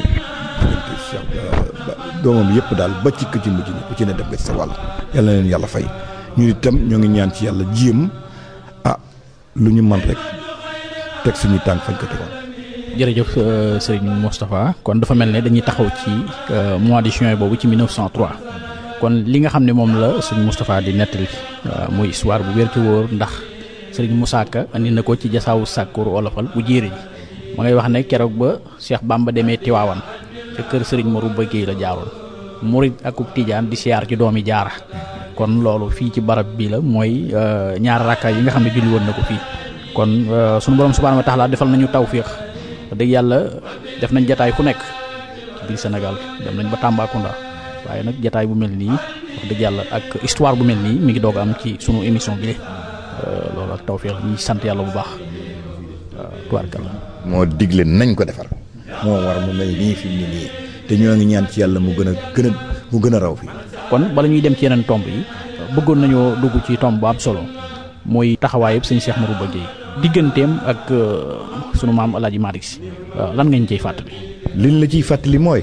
doomam yëpp daal ba ci ko ci mujj ku ci ne dem nga ci sa wàll yàlla na leen yàlla fay ñu itam ñoo ngi ñaan ci yàlla jéem lu ñu man rek teg suñuy tànk fañ ko tegoon. jërëjëf Serigne Moustapha kon dafa mel ne dañuy taxaw ci mois de juin boobu ci 1903 kon li nga xam ne moom la Serigne Moustapha di nettali muy histoire bu wér ci wóor ndax Serigne Moussa Ka andi na ko ci jasaawu sàkkur olofal bu jéeri ji ma ngay wax ne keroog ba Cheikh Bamba demee Tiwaawan ca kër Serigne Marouba Gueye la jaaroon murid akub tijaan di siyaar ci doomi jaara kon loolu fii ci barab bi la mooy ñaar rakka yi nga xam ne julli woon na ko fii kon sunu borom subhaanahu wa taala defal nañu tawfiix dëgg yàlla def nañ jataay fu nekk ci biir Sénégal dem nañ ba Tambacounda waaye nag jataay bu mel nii wax dëgg yàlla ak histoire bu mel nii mi ngi doog am ci sunu émission bi loolu ak tawfiix ñi sant yàlla bu baax tubaarkalla moo digle nañ ko defar moo war mu mel nii fi mu nii te ñoo ngi ñaan ci yàlla mu gën a raw fii. kon bala ñuy dem ci yeneen tomb yi bëggoon nañoo dugg ci tomb bu am solo mooy taxawaay yëpp sëñ Cheikh Marouba Gueye digganteem ak sunu maam El Hadj Malick Sy lan nga ñu ciy fàttali. liñ la ciy fàttali mooy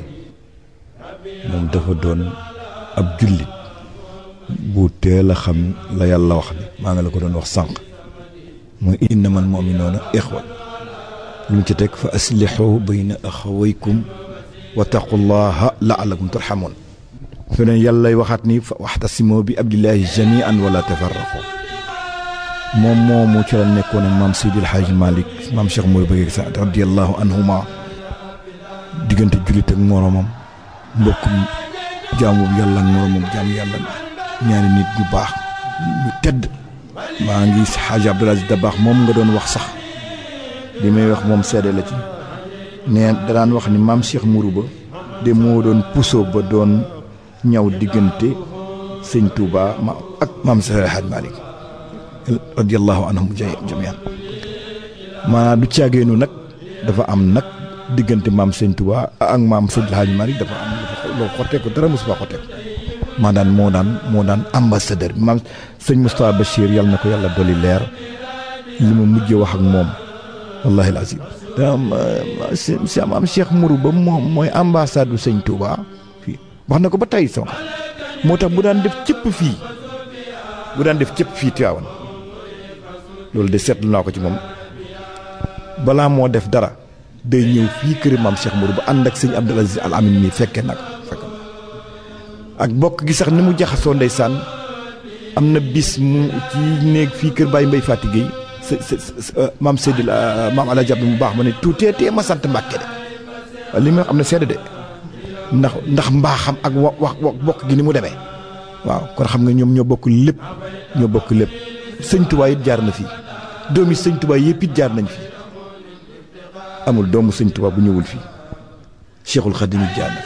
moom dafa doon ab jullit bu teel a xam la yàlla wax ni maa nga la ko doon wax sànq mooy innamal mu'minuuna ixwa lu mu ci teg fa aslihu bayna axawaykum wa taqullaha la'allakum turhamun feneen yàlla lay waxaat ni fa waxtasimoo bi abdillahi jami'an wala tafarraqu moom moomu ci la nekkoon ak maam Seydil Hadji Malick maam Cheikh Marouba Gueye Sy radiyallahu anhuma diggante jullit ak moromam mbokkum jaamu yàlla ak moromam jaamu yàlla ñaari nit ñu baax ñu tedd maa ngi Hadji Abdoul Aziz Dabakh moom nga doon wax sax li may wax moom seede la ci nee da daan wax ni maam Cheikh Marouba de moo doon puso ba doon ñaw diggante sëñ Touba ak maam Seydil Hadji Malick radiyallahu anhum jami'an maanaam du caageenu nag dafa am nag diggante maam sëñ Touba ak maam Seydil Hadji Malick dafa am loo xotteeku dara mosu fa xotteeku moo daan ambassadeur bi maam sëñ Moustapha Bachir yàlla na ko yàlla dolli leer li ma mujjee wax ak moom wallahi alazim daa maam Cheikh Marouba moom mooy ambassade du sëñ Touba fii wax na ko ba tey sama moo tax bu daan def cëpp fii Tiwaawan loolu de seetlu naa ko ci moom balaa moo def dara day ñëw fii kër maam Cheikh Marouba ànd ak sëñ Abdoul Aziz Al Amin mi fekkee nag ak bokk gi sax ni mu jaxasoo ndeysaan am na bis mu ci néeg fii kër Baye Mbaye Fati Gueye maam Seydil maam Alaaji Abdu mu baax ma ne tuutee ma sant Mbàkke de li ma am na seede de ndax mbaaxam ak wax bokk gi ni mu demee waaw kon xam nga ñoom ñoo bokk lépp sëñ Tuubaa it jaar na fii doomi sëñ Tuubaa yëpp it jaar nañ fii amul doomu sëñ Tuubaa bu ñëwul fii Cheikhul Khadim it jaar na fi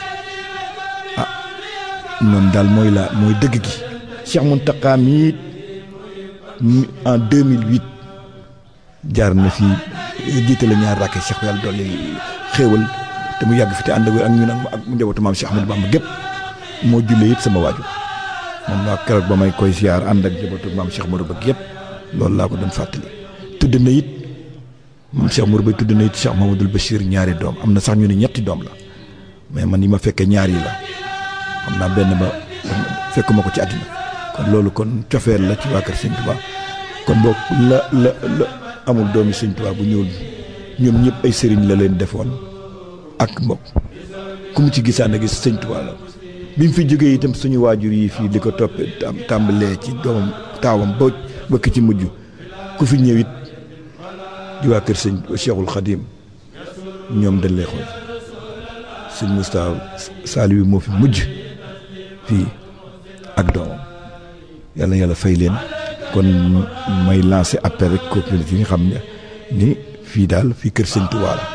noonu daal mooy dëgg gi Cheikh Mountakha mi en 2008 jaar na fi jiite la ñaar rakke Cheikh yàlla dolli xéewal te mu yàgg fi te ànd ak ñun ak njabootu maam Cheikh Ahmadou Bamba gépp moo jullee it sama waajur moom laa keroog ba may koy siyaar ànd ak njabootu maam Cheikh Marouba gépp loolu laa ko doon fàttali. tudd na it maam Cheikh Marouba tudd na it Cheikh Mamadou Bachir ñaari doom am na sax ñu ne ñetti doom la mais man yi ma fekkee ñaar yi la xam naa benn ba fekkuma ko ci àddina kon loolu kon cofeel la ci waa kër Sëñ Touba kon boog la amul doomi Sëñ Touba bu ñëwul ñoom ñëpp ay sëriñ la leen defoon ak mbokk ku mu ci gisaan a gis Sëñ Touba la bi mu fi jógee itam suñu waajur yi fii li ko toppee tàmbalee ci doomam taawam ba ki ci mujj ku fi ñëwit di waa kër Sëñ Cheikhul Khadim ñoom dañ lay xool Sëñ Moustapha Saliou moo fi mujj fii ak doomam yàlla fay leen kon may lancé appel rek communauté yi nga xam ne ni fii daal fii kër Sëñ Touba la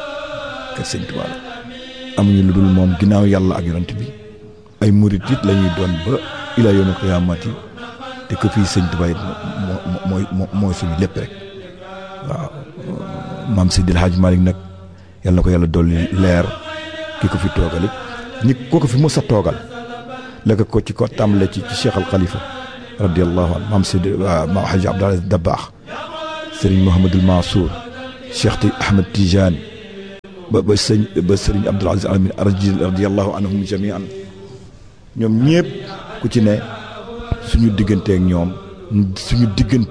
amuñu lu dul moom ginnaaw yàlla ak yonent bi ay murit it la ñuy doon ba ilaa yawmil qiyaamati te ko fii Sëñ Touba it mooy suñu lépp rek waaw maam Seydil Hadji Malick nag yàlla na ko yàlla dolli leer ki ko fi toogal it ñi ko fi mos a toogal la ko ci ko tàmbale ci Cheikh al Khalifa radiyallahu anhu maam Seydi maam Hadji Abdoul Aziz Dabakh Serigne Mouhamadul Mansour Cheikh Ahmed Tidiane ba Serigne Abdoul Aziz Al Amine radiyallahu anhum jami'an ñoom ñëpp ku ci ne suñu diggante ak ñoom suñu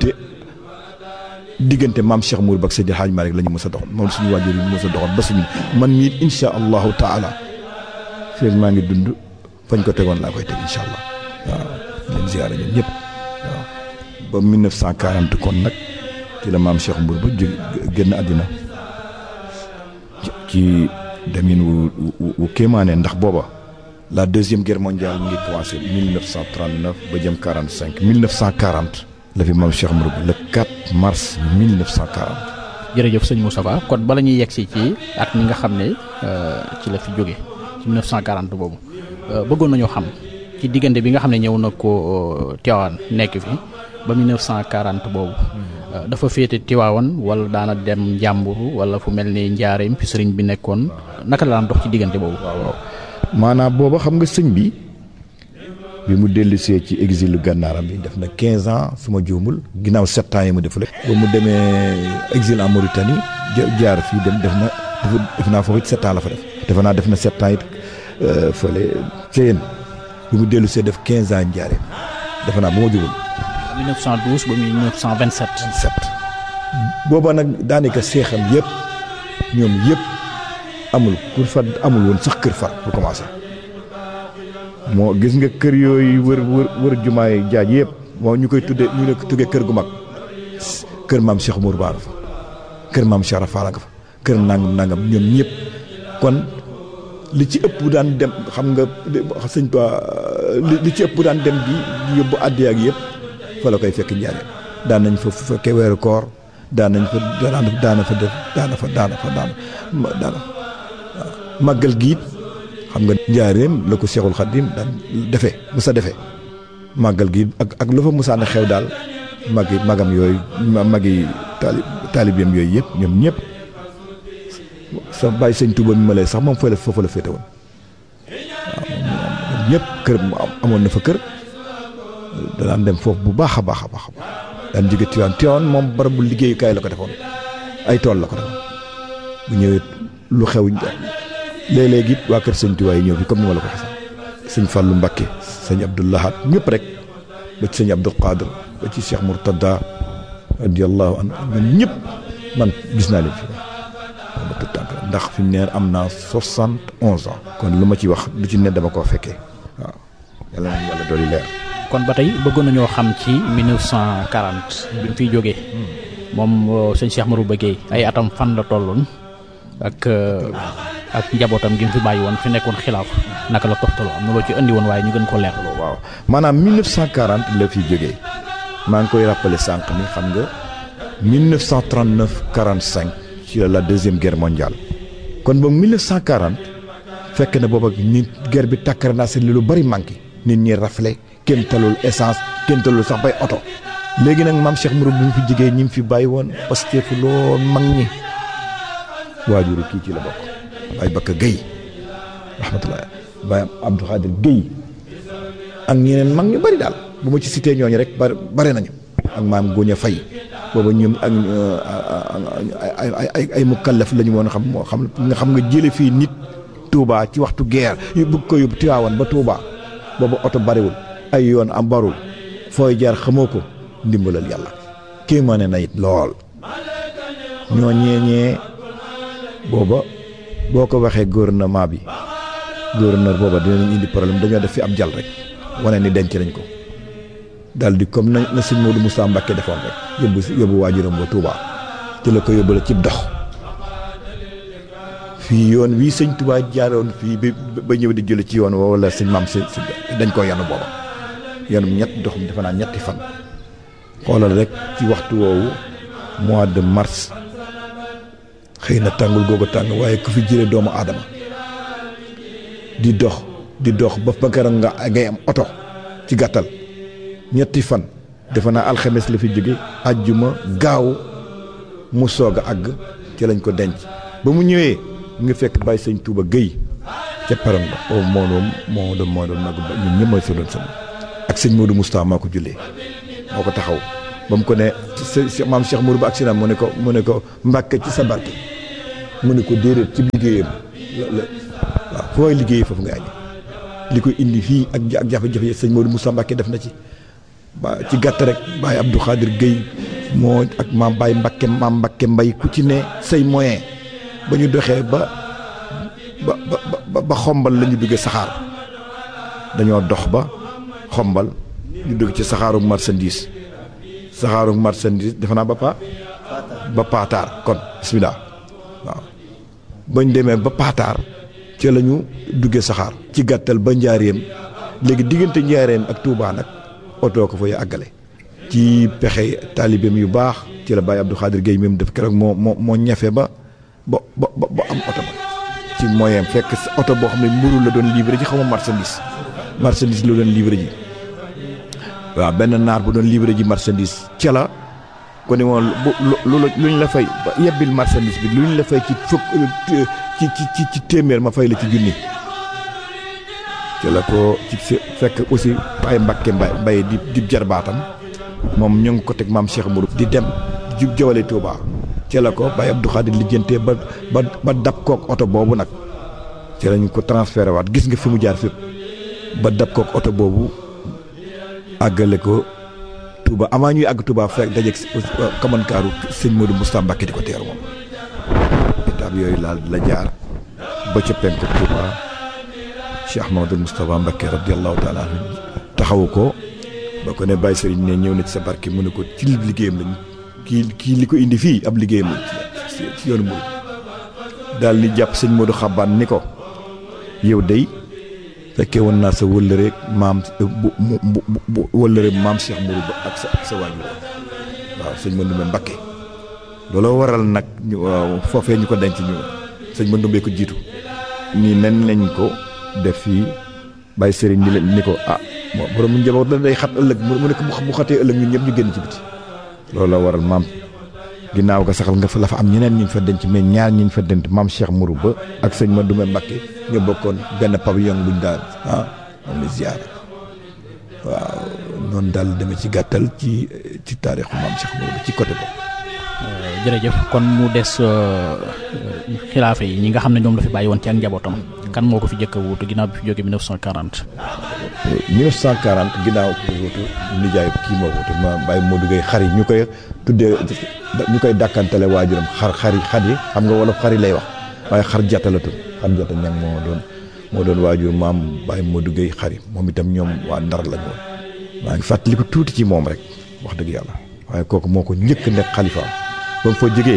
diggante maam Cheikh Mourou Bak Seydi Hadj Malick la ñu mës a doxal moom suñu waajur yi mës a doxal ba suñu man mii insha allahu taala feeg maa ngi dund fañ ko tegoon laa koy teg insha allah waaw leen ziyaara ñoom ñëpp waaw ba 1940 kon nag ci la maam Cheikh Mourou Bak génn àddina ci demin wu kéemaane ndax booba la deuxième guerre mondiale mu ngi commencé 1939 ba jëm 45 1940 la fi maam Cheikh Mourou Bak le 4 mars 1940. jërëjëf sëñ Moustapha kon bala ñuy yegsi ci at mi nga xam ne ci la fi jóge ci 1940 boobu bëggoon nañoo xam ci diggante bi nga xam ne ñëw na ko Tiwaawan nekk fi ba 1940 boobu dafa féete Tiwaawan wala daana dem Njàmbur wala fu mel ni Njaareem fi sëriñ bi nekkoon naka la daan dox ci diggante boobu. waaw maanaam booba xam nga sëñ bi mu dellusee ci exil gànnaaram bi def na 15 ans su ma juumul ginnaaw 7 ans yi mu def la. ba mu demee exil en Mauritanie jaar fii dem def naa foofu it 7 ans la fa def. defe naa def na 7 ans it fële Seyeen bi mu dellusee def 15 ans Njaareem defe naa bu ma juumul. 1912 ba 1927. 27 booba nag daanaka seexam yëpp ñoom yëpp amul woon sax kër far pour commencer. moo gis nga kër yooyu wër jumaay jaaj yëpp moo ñu koy tuddee kër gu mag kër maam Cheikh Mourou Ba fa kër maam Cheikh Rafal nga fa kër nangam ñoom ñëpp kon li ci ëpp daan dem xam nga sëñ Ba li ci ëpp daan dem di yóbbu àddi ak yëpp fa la koy fekk njaaree daan nañ fa fekkee weeru koor daana màggal gi it xam nga njaareem la ko Cheikhul Khadim daan defee musa defee màggal gi ak lu fa musaana xew daal magam yooyu magi taalibeem yooyu yëpp ñoom ñëpp sa bàyyi sëñ Touba mi ma lay sax moom foofu la féete woon waaw moom ñëpp kër amoon na fa kër danaan dem foofu bu baax a baax daan jóge Tiwaawan moom barabu liggéeyukaay la ko defoon ay tool la ko defoon bu ñëwee lu xew léeg-léeg it waa kër sëñ Tuubaa yi ñëw fi comme ni ma la ko waxee sëñ Fallou Mbacké sëñ Abdou Lahad ñëpp rek ba ci sëñ Abdou Qadir ba ci Cheikh Mourtada radiyallahu anhu ñun ñëpp man gis naa leen fi ba tout tànk ndax fi mu ne am naa 71 ans. kon lu ma ci wax lu ci ne dama koo fekkee waaw yàlla na yàlla dolli leer. kon ba tey bëggoon nañoo xam ci 1940 bi mu fiy jógee moom sëñ Cheikh Mourou Bak ay atam fan la tolloon ak njabootam gi mu fi bàyyi woon fi nekkoon xilaaf naka la toftaloo am na loo ci indi woon waaye ñu gën ko leer. waaw maanaam 1940 la fi jógee maa ngi koy rappelé sànq ni xam nga 1939 45 ci la deuxième guerre mondiale kon ba 1940 fekk na booba nit guerre bi takkar naa seen li lu bari manqué nit ñi rafle kenn talul essence kenn talul sax bay oto léegi nag maam Cheikh Mourou bi mu fi jógee ñi mu fi bàyyi woon parce que fu lool mag ñi waajuru kii ci la bokk Baye Bakka Gueye rahmatullah Baye Abdou Khadir Gueye ak ñeneen mag ñu bari daal bu ma ci cité ñooñu rek bare nañu ak maam Goña Faye booba ñoom ak ay mukallaf la ñu woon xam nga jële fii nit Touba ci waxtu guerre yu bëgg ko yóbbu Tiwaawan ba Touba booba oto bariwul ay yoon am barul fooy jaar xamoo ko ndimbalal yàlla kii ma ne na it lool ñoo ñeeñee booba boo ko waxee gouvernement bi gouverneur booba dinañ indi problème dañoo def fi ab jal rek wane ni denc nañ ko daal di comme na sëñ Modou Moussa Mbacké defoon rek yóbbu waajuram ba Touba ci la ko yóbbu la ci dox fii yoon wii sëñ Touba jaaroon fii ba ñëw di jële ci yoon woo wala sëñ maam si dañ ko yanu booba yanum doxum defe naa ñetti fan xoolal rek ci waxtu woowu mois de mars xëy na tàngul googu tàng waaye ku fi jëlee doomu aadama di dox ba keroog nga ngay am oto ci gàttal ñetti fan defe naa alxames la fi jóge àjjuma gaaw mu soog a àgg ci lañ ko denc ba mu ñëwee mu ngi fekk bàyyi sëñ Touba Gueye ca perron ba boobu moo doon mag ba ñun ñëpp mooy fa doon sëñ ak sëñ Modou Moustapha maa ko jullee moo ko taxaw ba mu ko ne maam Cheikh Modou ba ak sinam mu ne ko Mbàkke ci sa barke mu ne ko déedéet ci liggéeyam waaw fooy liggéey foofu nga añi li koy indi fii ak jafe-jafe sëñ Modou Moustapha Mbàkke def na ci ba ci gàtt rek Baye Abdou Khadir Gueye moo ak maam Baye maam Mbàkke Mbay ku ci ne say moyen ba ñu doxee ba xombal la ñu duggee saxaar dañoo dox ba xombal ñu dugg ci saxaaru marchandise defe naa ba paataar kon bismillah waaw bañ demee ba paataar ci la ñu duggee saxaar ci gàttal ba njaareem léegi diggante njaareem ak Touba nag oto ko fay àggale ci pexe taalibeem yu baax ci la Baye Abdou Khadir Gueye même def keroog moo ñafe ba am oto ba ci moyen fekk oto boo xam ne mburu la doon livré ji xaw ma marchandise la doon livré ji waaw benn naar bu doon livré ji marchandise ca la ko ne woon luñ la fay ba yebbil marchandise bi luñ la fay ci fukk ci téeméer ma fay la ci junni ca la ko ci fekk aussi Baye Mbàkke Mbay di jarbaatam moom ñu ngi ko teg maam Cheikh Mourou di dem jub jawale Touba ci la ko Baye Abdou Khadir lijjantee ba dab kook oto boobu nag ci lañ ko transféré waat gis nga fi mu jaar fépp ba dab kook oto boobu àggale ko Touba avant ñuy àgg Touba fekk dajeeg kamankaaru sëñ Modou Moustapha Mbacke di ko teeru moom étape yooyu la jaar ba ca penku Touba Cheikh Ahmadou Moustapha Mbacke radiyallahu taala anhu taxawu ko ba ko ne Baye Serigne ne ñëw na ci sa barke mu ne ko ci liggéeyam lañ kii li ko indi fii ab liggéeyam la ci yoonu Mouride daal di jàpp sëñ Modou Xabaan ni ko yow day fekkee woon naa sa wëllëreeg maam bu wëllëreeg maam Cheikh Mourou ba ak sa waajur waaw sëñ Mandoumbe Mbakke looloo waral nag ñu foofee ñu ko denc ñu sëñ Mandoumbe ko jiitu nii nen lañ ko def fii Baye Serigne ni ko borom njaboot la day xat ëllëg mu ne ko bu xatee ëllëg ñun ñëpp ñu génn ci biti looloo waral maam ginnaaw ga saxal nga fa la fa am ñeneen ñu fa denc mais ñaar ñu fa denc maam Cheikh Mourou ba ak sëñ Mandoumbe Mbakke ñu bokkoon benn pavillon buñ daal moom la ziyaara waaw noonu daal demee ci gàttal ci taarixu maam Cheikh Mourou ba ci côté boobu. jërëjëf kon mu des xilaafa yi ñi nga xam ne ñoom la fi bàyyi woon ci ak njabootam kan moo ko fi jëkk a wuutu ginnaaw bi fi jógee 1940. 1940 ginnaaw ko wuutu nijaay kii moo wuutu ma Baye Modou Gueye xari ñu koy tuddee ñu koy dàkkantale waajuram xari xam nga wolof xari lay wax waaye xar jata la tudd xar jata ñang moo doon waajur maam Baye Modou Gueye xari moom itam ñoom waa Ndar lañ woon maa ngi fàttali ko tuuti ci moom rek wax dëgg yàlla waaye kooku moo ko njëkk nekk xalifaam ba mu fa jógee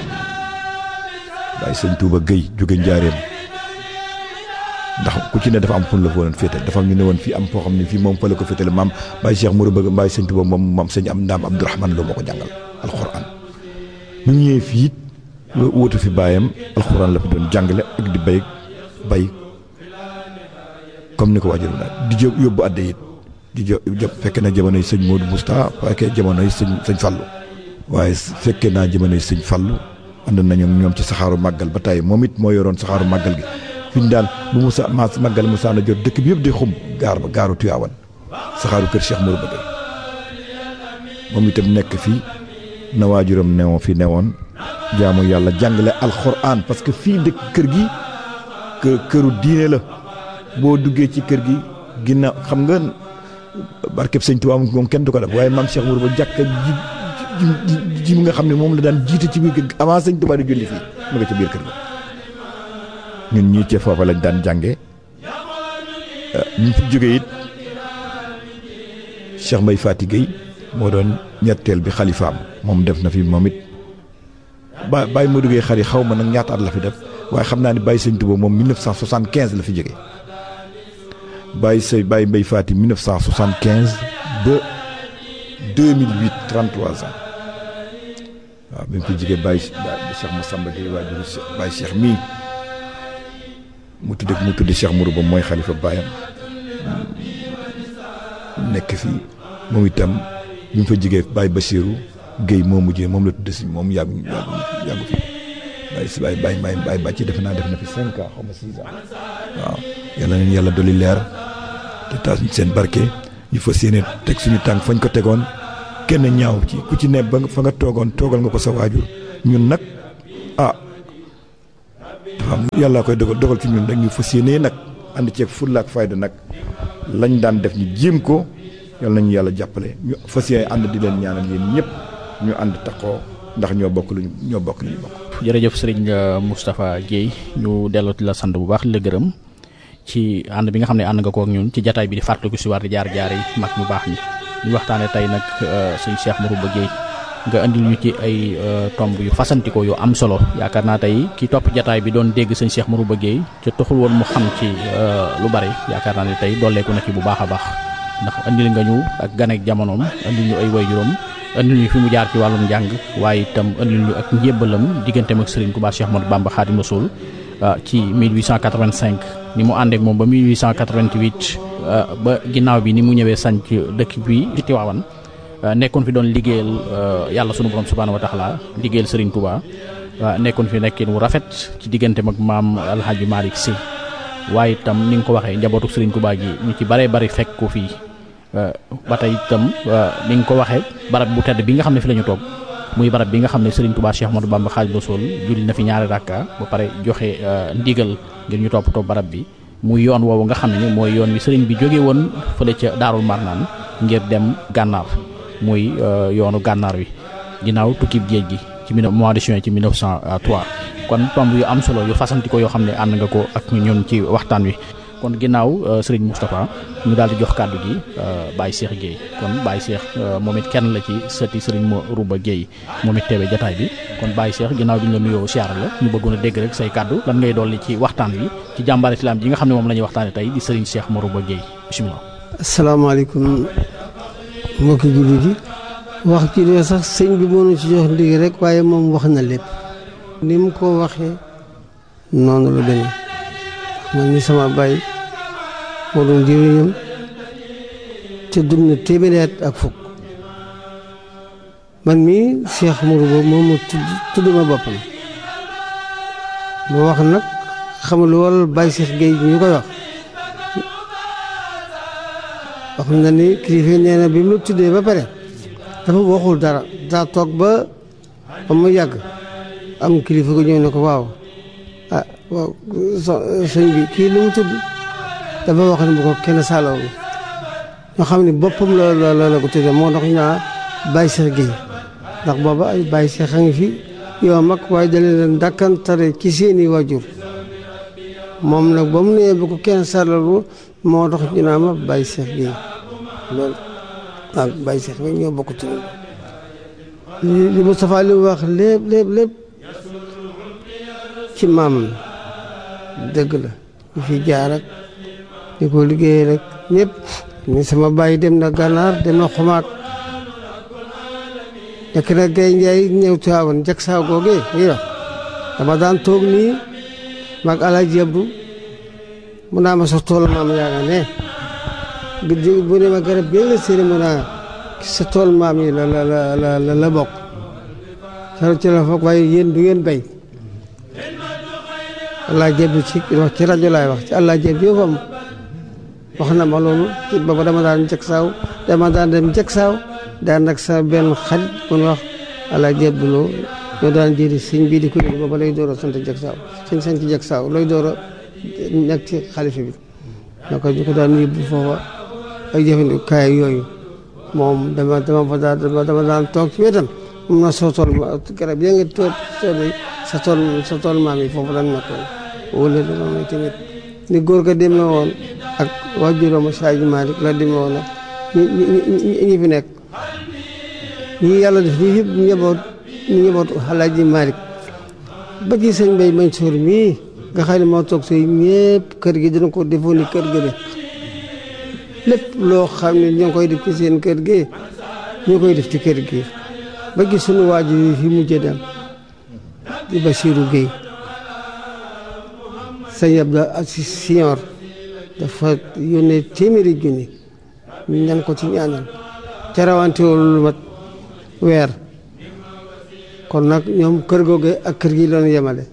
Baye Sëñ Touba Gueye jóge njaareem ndax ku ci ne dafa am fu la foo leen féetal dafa am ñu ne woon fii am foo xam ne fii moom fa la ko féetale maam Baye Cheikh Mourou bëgg Baye Sëñ Touba moom sëñ am ndaam Abdourahmane Lo moo ko jàngal alxuraan mu ñëwee fii it wóotu fi baayam alxuraan la fi doon jàngale ak di bay comme ni ko waajur daal di yóbbu adde it di fekke na jamonoy sëñ Modou Moustapha fekkee jamonoy sëñ Fallou waaye fekkee naa jamonoy sëñ Fallou ànd nañu ñoom ci saxaaru màggal ba tey moom it moo yoroon saxaaru màggal gi fi ñu daan bu Moussa màggal Moussa na jot dëkk bi yëpp di xum gaaru Tuyaawan saxaaru kër Cheikh Mourou Bëgg moom itam nekk fii na waajuram newoon jaamu yàlla jàngale alxuraan parce que fii dëkk kër gi këru diine la boo duggee ci kër gi ginnaaw xam nga barkeb sëñ Tuubaa moom kenn du ko def waaye maam Cheikh Mourou ba jàkka ji nga xam ne moom la daan jiite ci biir kër gi avant sëñ Tuubaa di julli fii mu nga ca biir kër gi ñun ñii ci foofa lañ daan jànge ñu fi jógee it Cheikh Mbaye Fati Gueye moo doon ñetteel bi xalifaam moom def na fi moom it Baye Modou Gueye xar yi xaw ma nag ñaata at la fi def waaye xam naa ni Baye Sëñ Touba moom 1975 la fi jógee Baye Mbaye Fati 1975 ba 2008 33 ans waaw bi mu fi jógee Baye Cheikh Massamba Gueye waajuru Baye Cheikh mii mu tudde Cheikh Mourou ba mooy xalifa baayam nekk fii moom itam bi mu fa jógee Baye Bassirou Gueye moo mujjee moom la tudde si moom yàggu fi Baye Bàcc defe naa def na fi 5 ans xaw ma 6 ans waaw yàlla neen yàlla dolli leer te taas seen barke ñu fas yéene teg suñu tànk fañ ko tegoon kenn ñaaw ci ku ci ne ba fa nga toogal nga ko sa waajur ñun nag dafa am yàlla koy dogal ci ñun rek ñu fas yéene nag ànd ceeg fulla ak fayda nag lañ daan def ñu jéem ko yàlla nañu yàlla jàppale ñu fas yéene ànd di leen ñaanal yéen ñëpp ñu ànd taxoo ndax ñoo bokk lu ñu bokk. jërëjëf Serigne Moustapha Guèye ñu dellooti la sant bu baax la gërëm ci ànd bi nga xam ne ànd nga ko ak ñun ci jataay bi di fàttaliku si war di jaar yi mag ñu baax ñi ñu waxtaane tey nag sëñ Cheikh Marouba Guèye nga andil ñu ci ay tomb yu fasantikoo yu am solo yaakaar naa tey ki topp jataay bi doon dégg sëñ Cheikh Marouba Guèye te taxul woon mu xam ci lu bari yaakaar naa ne tey dolleeku na ci bu baax a baax ndax andil nga ñu ak ganeek jamonoom andil ñu ay waajuram andil ñu fi mu jaar ci wàllum njàng waaye itam andil ñu ak njébbalam digganteem ak Serigne Touba Cheikh Ahmadou Bamba Khadim Rassoul ci 1885 ni mu àndeek moom ba 1888 ba ginnaaw bi ni mu ñëwee sanc dëkk bi ci Tiwaawan nekkoon fi doon liggéeyal yàlla sunu borom subhaanahu wa taala liggéeyal Serigne Touba nekkoon fi nekkin wu rafet ci digganteem ak maam Alhaji Malick Sy waaye itam ni nga ko waxee njabootu Serigne Touba gi ñu ci baree bari fekk ko fii ba tey itam ni nga ko waxee barab bu tedd bi nga xam ne fi la ñu toog muy barab bi nga xam ne Serigne Touba Cheikh Ahmadou Bamba Khadim Rassoul julli na fi ñaari rakka ba pare joxe ndigal ngir ñu toppatoo barab bi muy yoon woowu nga xam ne mooy yoon wi Serigne bi jóge woon fële ca Daarul Marnaan ngir dem gànnaar muy yoonu gànnaar wi ginnaaw tukkib géej gi ci mois de juin ci 1903 kon tomb yu am solo yu fasanti ko yoo xam ne ànd nga ko ak ñun ci waxtaan wi. kon ginnaaw Serigne Moustapha ñu daal di jox kàddu gi Baye Cheikh Guèye kon Baye Cheikh moom it kenn la ci sëti Serigne Marouba Guèye moom it teewee jataay bi kon Baye Cheikh ginnaaw bi ñu la nuyoo siyaara la ñu bëggoon a dégg rek say kàddu lan ngay dolli ci waxtaan wi ci jàmbaar islam ji nga xam ne moom la ñuy waxtaane tey di Serigne Cheikh Marouba Guèye bisimilah. asalaamaaleykum mbokki jullit yi wax ci dee sax sëñ bi mënu ci jox ndig rek waaye moom wax na lépp ni mu ko waxee noonu la demee man ni sama baay moo doon jëriñam te dund na téeméeri at ak fukk man mii Cheikh Marouba moom ma tudd ma boppam ma wax nag xam lu waral Baye Cheikh Guèye ñu koy wax na ni kilifa nee na bi mu tuddee ba pare dafa waxul dara daa toog ba mu yàgg am kilifa ko ñëw ne ko waaw waaw sëñ bi kii lu mu tudd dafa wax ne bu ko kenn saalaw ñoo xam ne boppam la ko tuddee moo tax ñu naa Baye Cheikh Guèye ndax booba ay Baye Cheikh a ngi fi yow mag waaye da leen dàkkantare ci seeni waajur moom nag ba mu nee bu ko kenn saalaw moo tax ñu naa ma Baye Cheikh Guèye loolu waaw Baye Cheikh bi ñoo bokk tudd li Moustapha li wax lépp ci maamam dëgg la ñu fi jaar ak ñu ko liggéey rek ñëpp ni sama baay dem na gànnaar dem na xumaat nekk na gay njaay ñëw Tiwaawan jak saa googee ngi wax dama daan toog nii mag Alaaji Abdu mu naa ma sa tool maam yaa nga ne bu ne ma garab bi la séri mu naa sa tool maam yi la bokk ci la foog waaye yéen du ngeen bay Allah jébbi ci wax ci rajo laay wax ci Allah jébbi yëppam wax na ma loolu ci booba dama daan dem jëkk saaw daan nag sa benn xarit bu ñu wax Allah jébbi loo ñoo daan jëri sëñ bii di ko indi booba lay door a sant jëkk saaw sëñ sant jëkk saaw lay door a nekk ci xalifa bi naka ñu ko daan yóbbu foofa ay jëfandikaay yooyu moom dama daan toog ci wetam mun na soo tool garab ya nga tool sa tool maam yi foofu lan nekkoon wala dama may tamit ni góor ga demee woon ak waajuram Saaji Malick la demee woon ak ñi fi nekk ñi yàlla def ñi yëpp njabootu Alaaji Malick ba ci sëñ Mbay Mansour mii nga xam ne moo toog say ñëpp kër gi dina ko defoon ni kër gi lépp loo xam ne ñoo ngi koy def ci seen kër gi ñoo koy def ci kër gi ba gis sunu waajur yi fi mujjee dem di Bachirou Guèye sëñ Abdou Aziz Siñoor dafa yónnee téeméeri junni ñu ñan ko ci ñaanal ca rawantewul lu mat weer kon nag ñoom kër googe ak kër gi doon yemale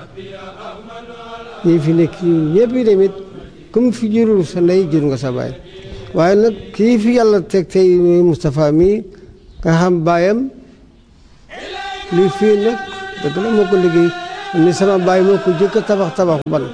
ñi fi nekk ñëpp yi tamit comme fi jurul sa ndey jur nga sa baay waaye nag kii fi yàlla teg tey Moustapha mii nga xam baayam lii fii nag dëgg la moo ko liggéey ni sama baay moo ko jëkk a tabaxu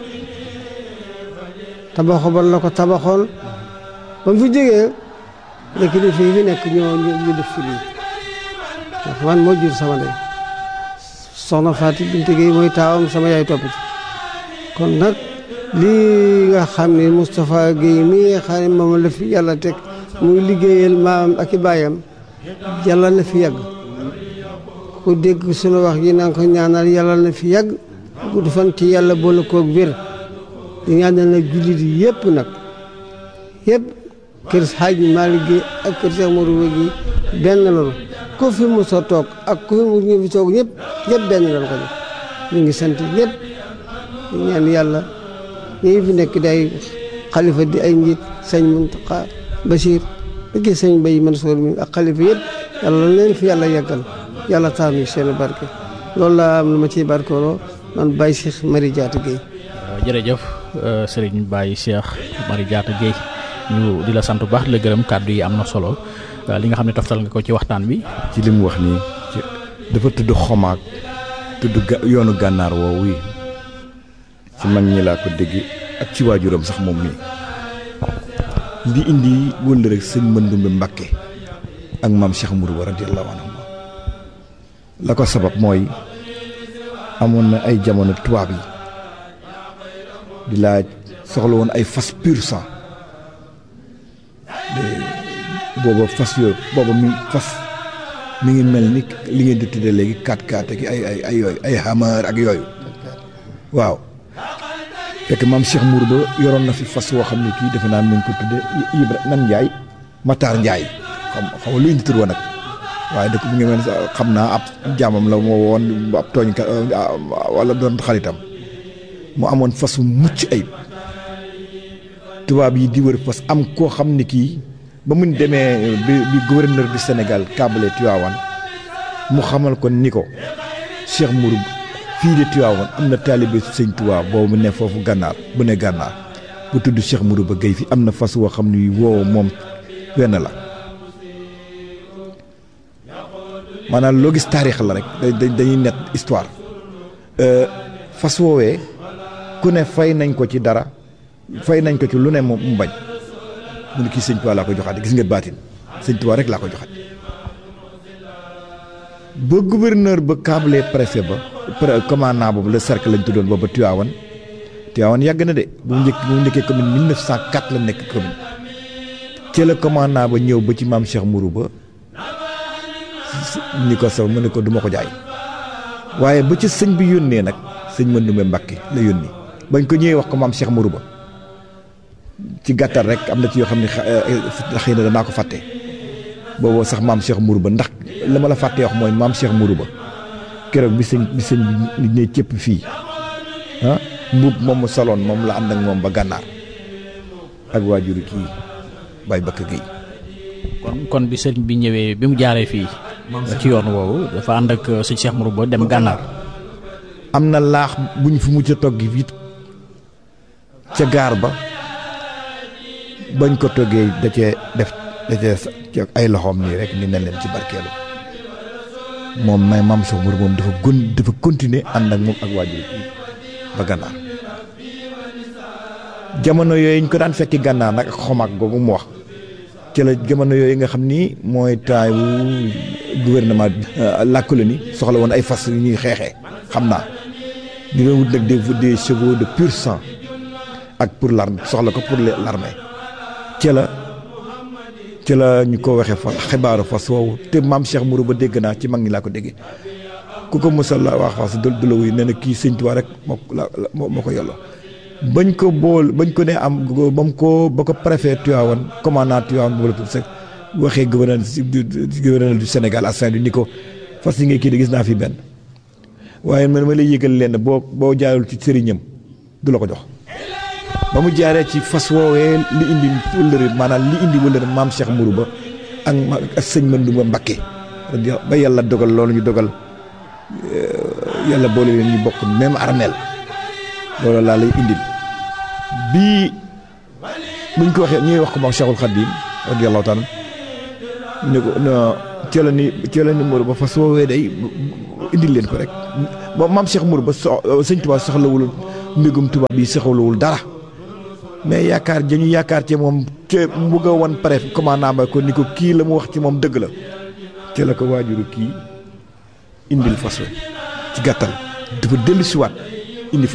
ban la ko tabaxoon ba mu fi jógee nekk li fii fi nekk ñu def fi lii ndax man moo jur sama ndey soxna Fatou Bintou Gueye mooy taawam sama yaay topp ci kon nag lii nga xam ne Moustapha Gueye mii nga xam ne moom la fi yàlla teg muy liggéeyal maamam ak i baayam yàlla na fi yàgg ku dégg sunu wax ji nanga ko ñaanal yàlla na fi yàgg gudd fan ci yàlla boole koog wér di ñaanal nag jullit yëpp nag yëpp kër Hadj Malick Gueye ak kër Cheikh Modou Gueye benn loolu ku fi mos a toog ak ku fi mu ñu fi toog ñëpp benn lañ ko def ñu ngi sant ñëpp di ñaan yàlla ñi fi nekk day xalifa di ay njiit sëñ Mountakha Bachir ba gis sëñ Baye Mansour mi ak xalifa yëpp yàlla leen fi yàlla yàggal yàlla taal ñu seen barke loolu laa am lu ma ciy barkeeloo man Baye Cheikh Marie Diatta Gueye. jërëjëf Serigne Baye Cheikh Marie Diatta Gueye ñu di la sant bu baax la gërëm kàddu yi am na solo li nga xam ne toftal nga ko ci waxtaan bi. ci li mu wax nii dafa tudd xomaag tudd yoonu gànnaar woowu yi ci mag ñi laa ko dégg ak ci waajuram sax moom mii li indi wël rek sëñ Mandumbe Mbakke ak maam Cheikh Mourou radiyallahu anhu la ko sabab mooy amoon na ay jamono tubaab yi di laaj soxla woon ay fas pur sang booba fas yooyu booba mi ngi mel ni li ngeen di tuddee léegi 4x4 ak ay yooyu ay Hammer ak yooyu waaw fekk maam Cheikh Mourou ba yoroon na fi fas woo xam ne kii defe naa mi ngi ko tuddee Ibra nan Ndiaye Matar Ndiaye xam lu indi tur woon nag waaye dëkk bu ngi mel xam naa ab jaamam la moo woon ab tooñ wala doon xaritam mu amoon fas wu mucc ayib tubaab yi di wër fas am koo xam ne kii ba mu demee bi gouverneur du Sénégal câblé Tivaouane mu xamal ko ni ko Cheikh Mourou fii de Tivaouane am na taalibe sëñ Tuubaa boobu ne foofu gànnaar bu ne gànnaar bu tudd Cheikh Mourou ba Gueye fi am na fas woo xam ne woow moom wenn la maanaam loo gis taarix la rek dañuy net histoire fas woowee ku ne fay nañ ko ci dara fay nañ ko ci lu ne mu bañ mu ne kii sëñ Tuubaa laa ko joxaat gis nga baatin sëñ Tuubaa rek laa ko joxaat ba gouverneur ba câblé préfet ba commandant boobu le cercle lañ tuddoon booba Tivaouane yàgg na de bu mu njëkkee commune 1904 la nekk commune ci la commandant ba ñëw ba ci maam Cheikh Mourou ba ni ko saw mu ne ko du ma ko jaay waaye ba ci sëñ bi yónnee nag sëñ Mandumbe Mbakke la yónni bañ ko ñëwee wax ko maam Cheikh Mourou ba ci gàttal rek am na ci yoo xam ne xëy na danaa ko fàtte boobu sax maam Cheikh Mourou ba ndax la ma la fàttee wax mooy maam Cheikh Mourou ba keroog bi sëñ bi ñëw cëpp fii mbubb moom mu saloon moom la ànd ak moom ba gànnaar ak waajuru kii Baye Bakka Gueye kon bi sëñ bi ñëwee bi mu jaaree fii ci yoon woowu dafa ànd ak sëñ Cheikh Mourou ba dem gànnaar am na laax buñ fi mucc a togg it ca gaar ba bañ ko toggee da cee ay loxoom nii rek ni ne leen ci barkeelu moom may maam Cheikh Mourou moom dafa continuer ànd ak moom ak waajur ba gànnaar jamono yooyu ñu ko daan fekki gànnaar nag ak xomaag googu mu wax ci la jamono yooyu nga xam ni mooy taayu gouvernement la colonie soxla woon ay fas yu ñuy xeexee xam naa di doon wut nag des chevaux de pur sang ak pour l'armée soxla ko pour l'armée ci la ñu ko waxee fa xibaaru fas woowu te maam Cheikh Mourou ba dégg naa ci mag ñi laa ko déggee ku ko mosal la wax fas du la wuy nee na kii sëñ Tuubaa rek moo ko yelloo bañ ko ne am ba ko préfet Tivaouane commandant Tivaouane wala tout ça waxee gouverneur du Sénégal à Saint-Louis ni ko fas yi ngay kii de gis naa fi benn waaye man ma lay yëgal leen boo jaarul ci sëriñam du la ko jox ba mu jaaree ci fas woowee li indi wëllëre maam Cheikh Mourou ba ak sëñ Mandumbe Mbakke ba yàlla dogal loolu ñu dogal yàlla boole leen ñu bokk même armeel loolu laa lay indil bii buñ ko waxee ñuy wax ko moom Cheikhul Khadim radiyallahu taala ne ko ci la ni Mourou ba fas woowee day indil leen ko rek moom maam Cheikh Mourou ba sëñ Tuubaa soxlawul mbégum tubaab bi soxlawul dara mais yaakaar dañu yaakaar ci moom te mu nga wan pare commandant ba ko ni ko kii la mu wax ci moom dëgg la te la ko waajuru kii indil fas ci gàttal dafa dellu siwaat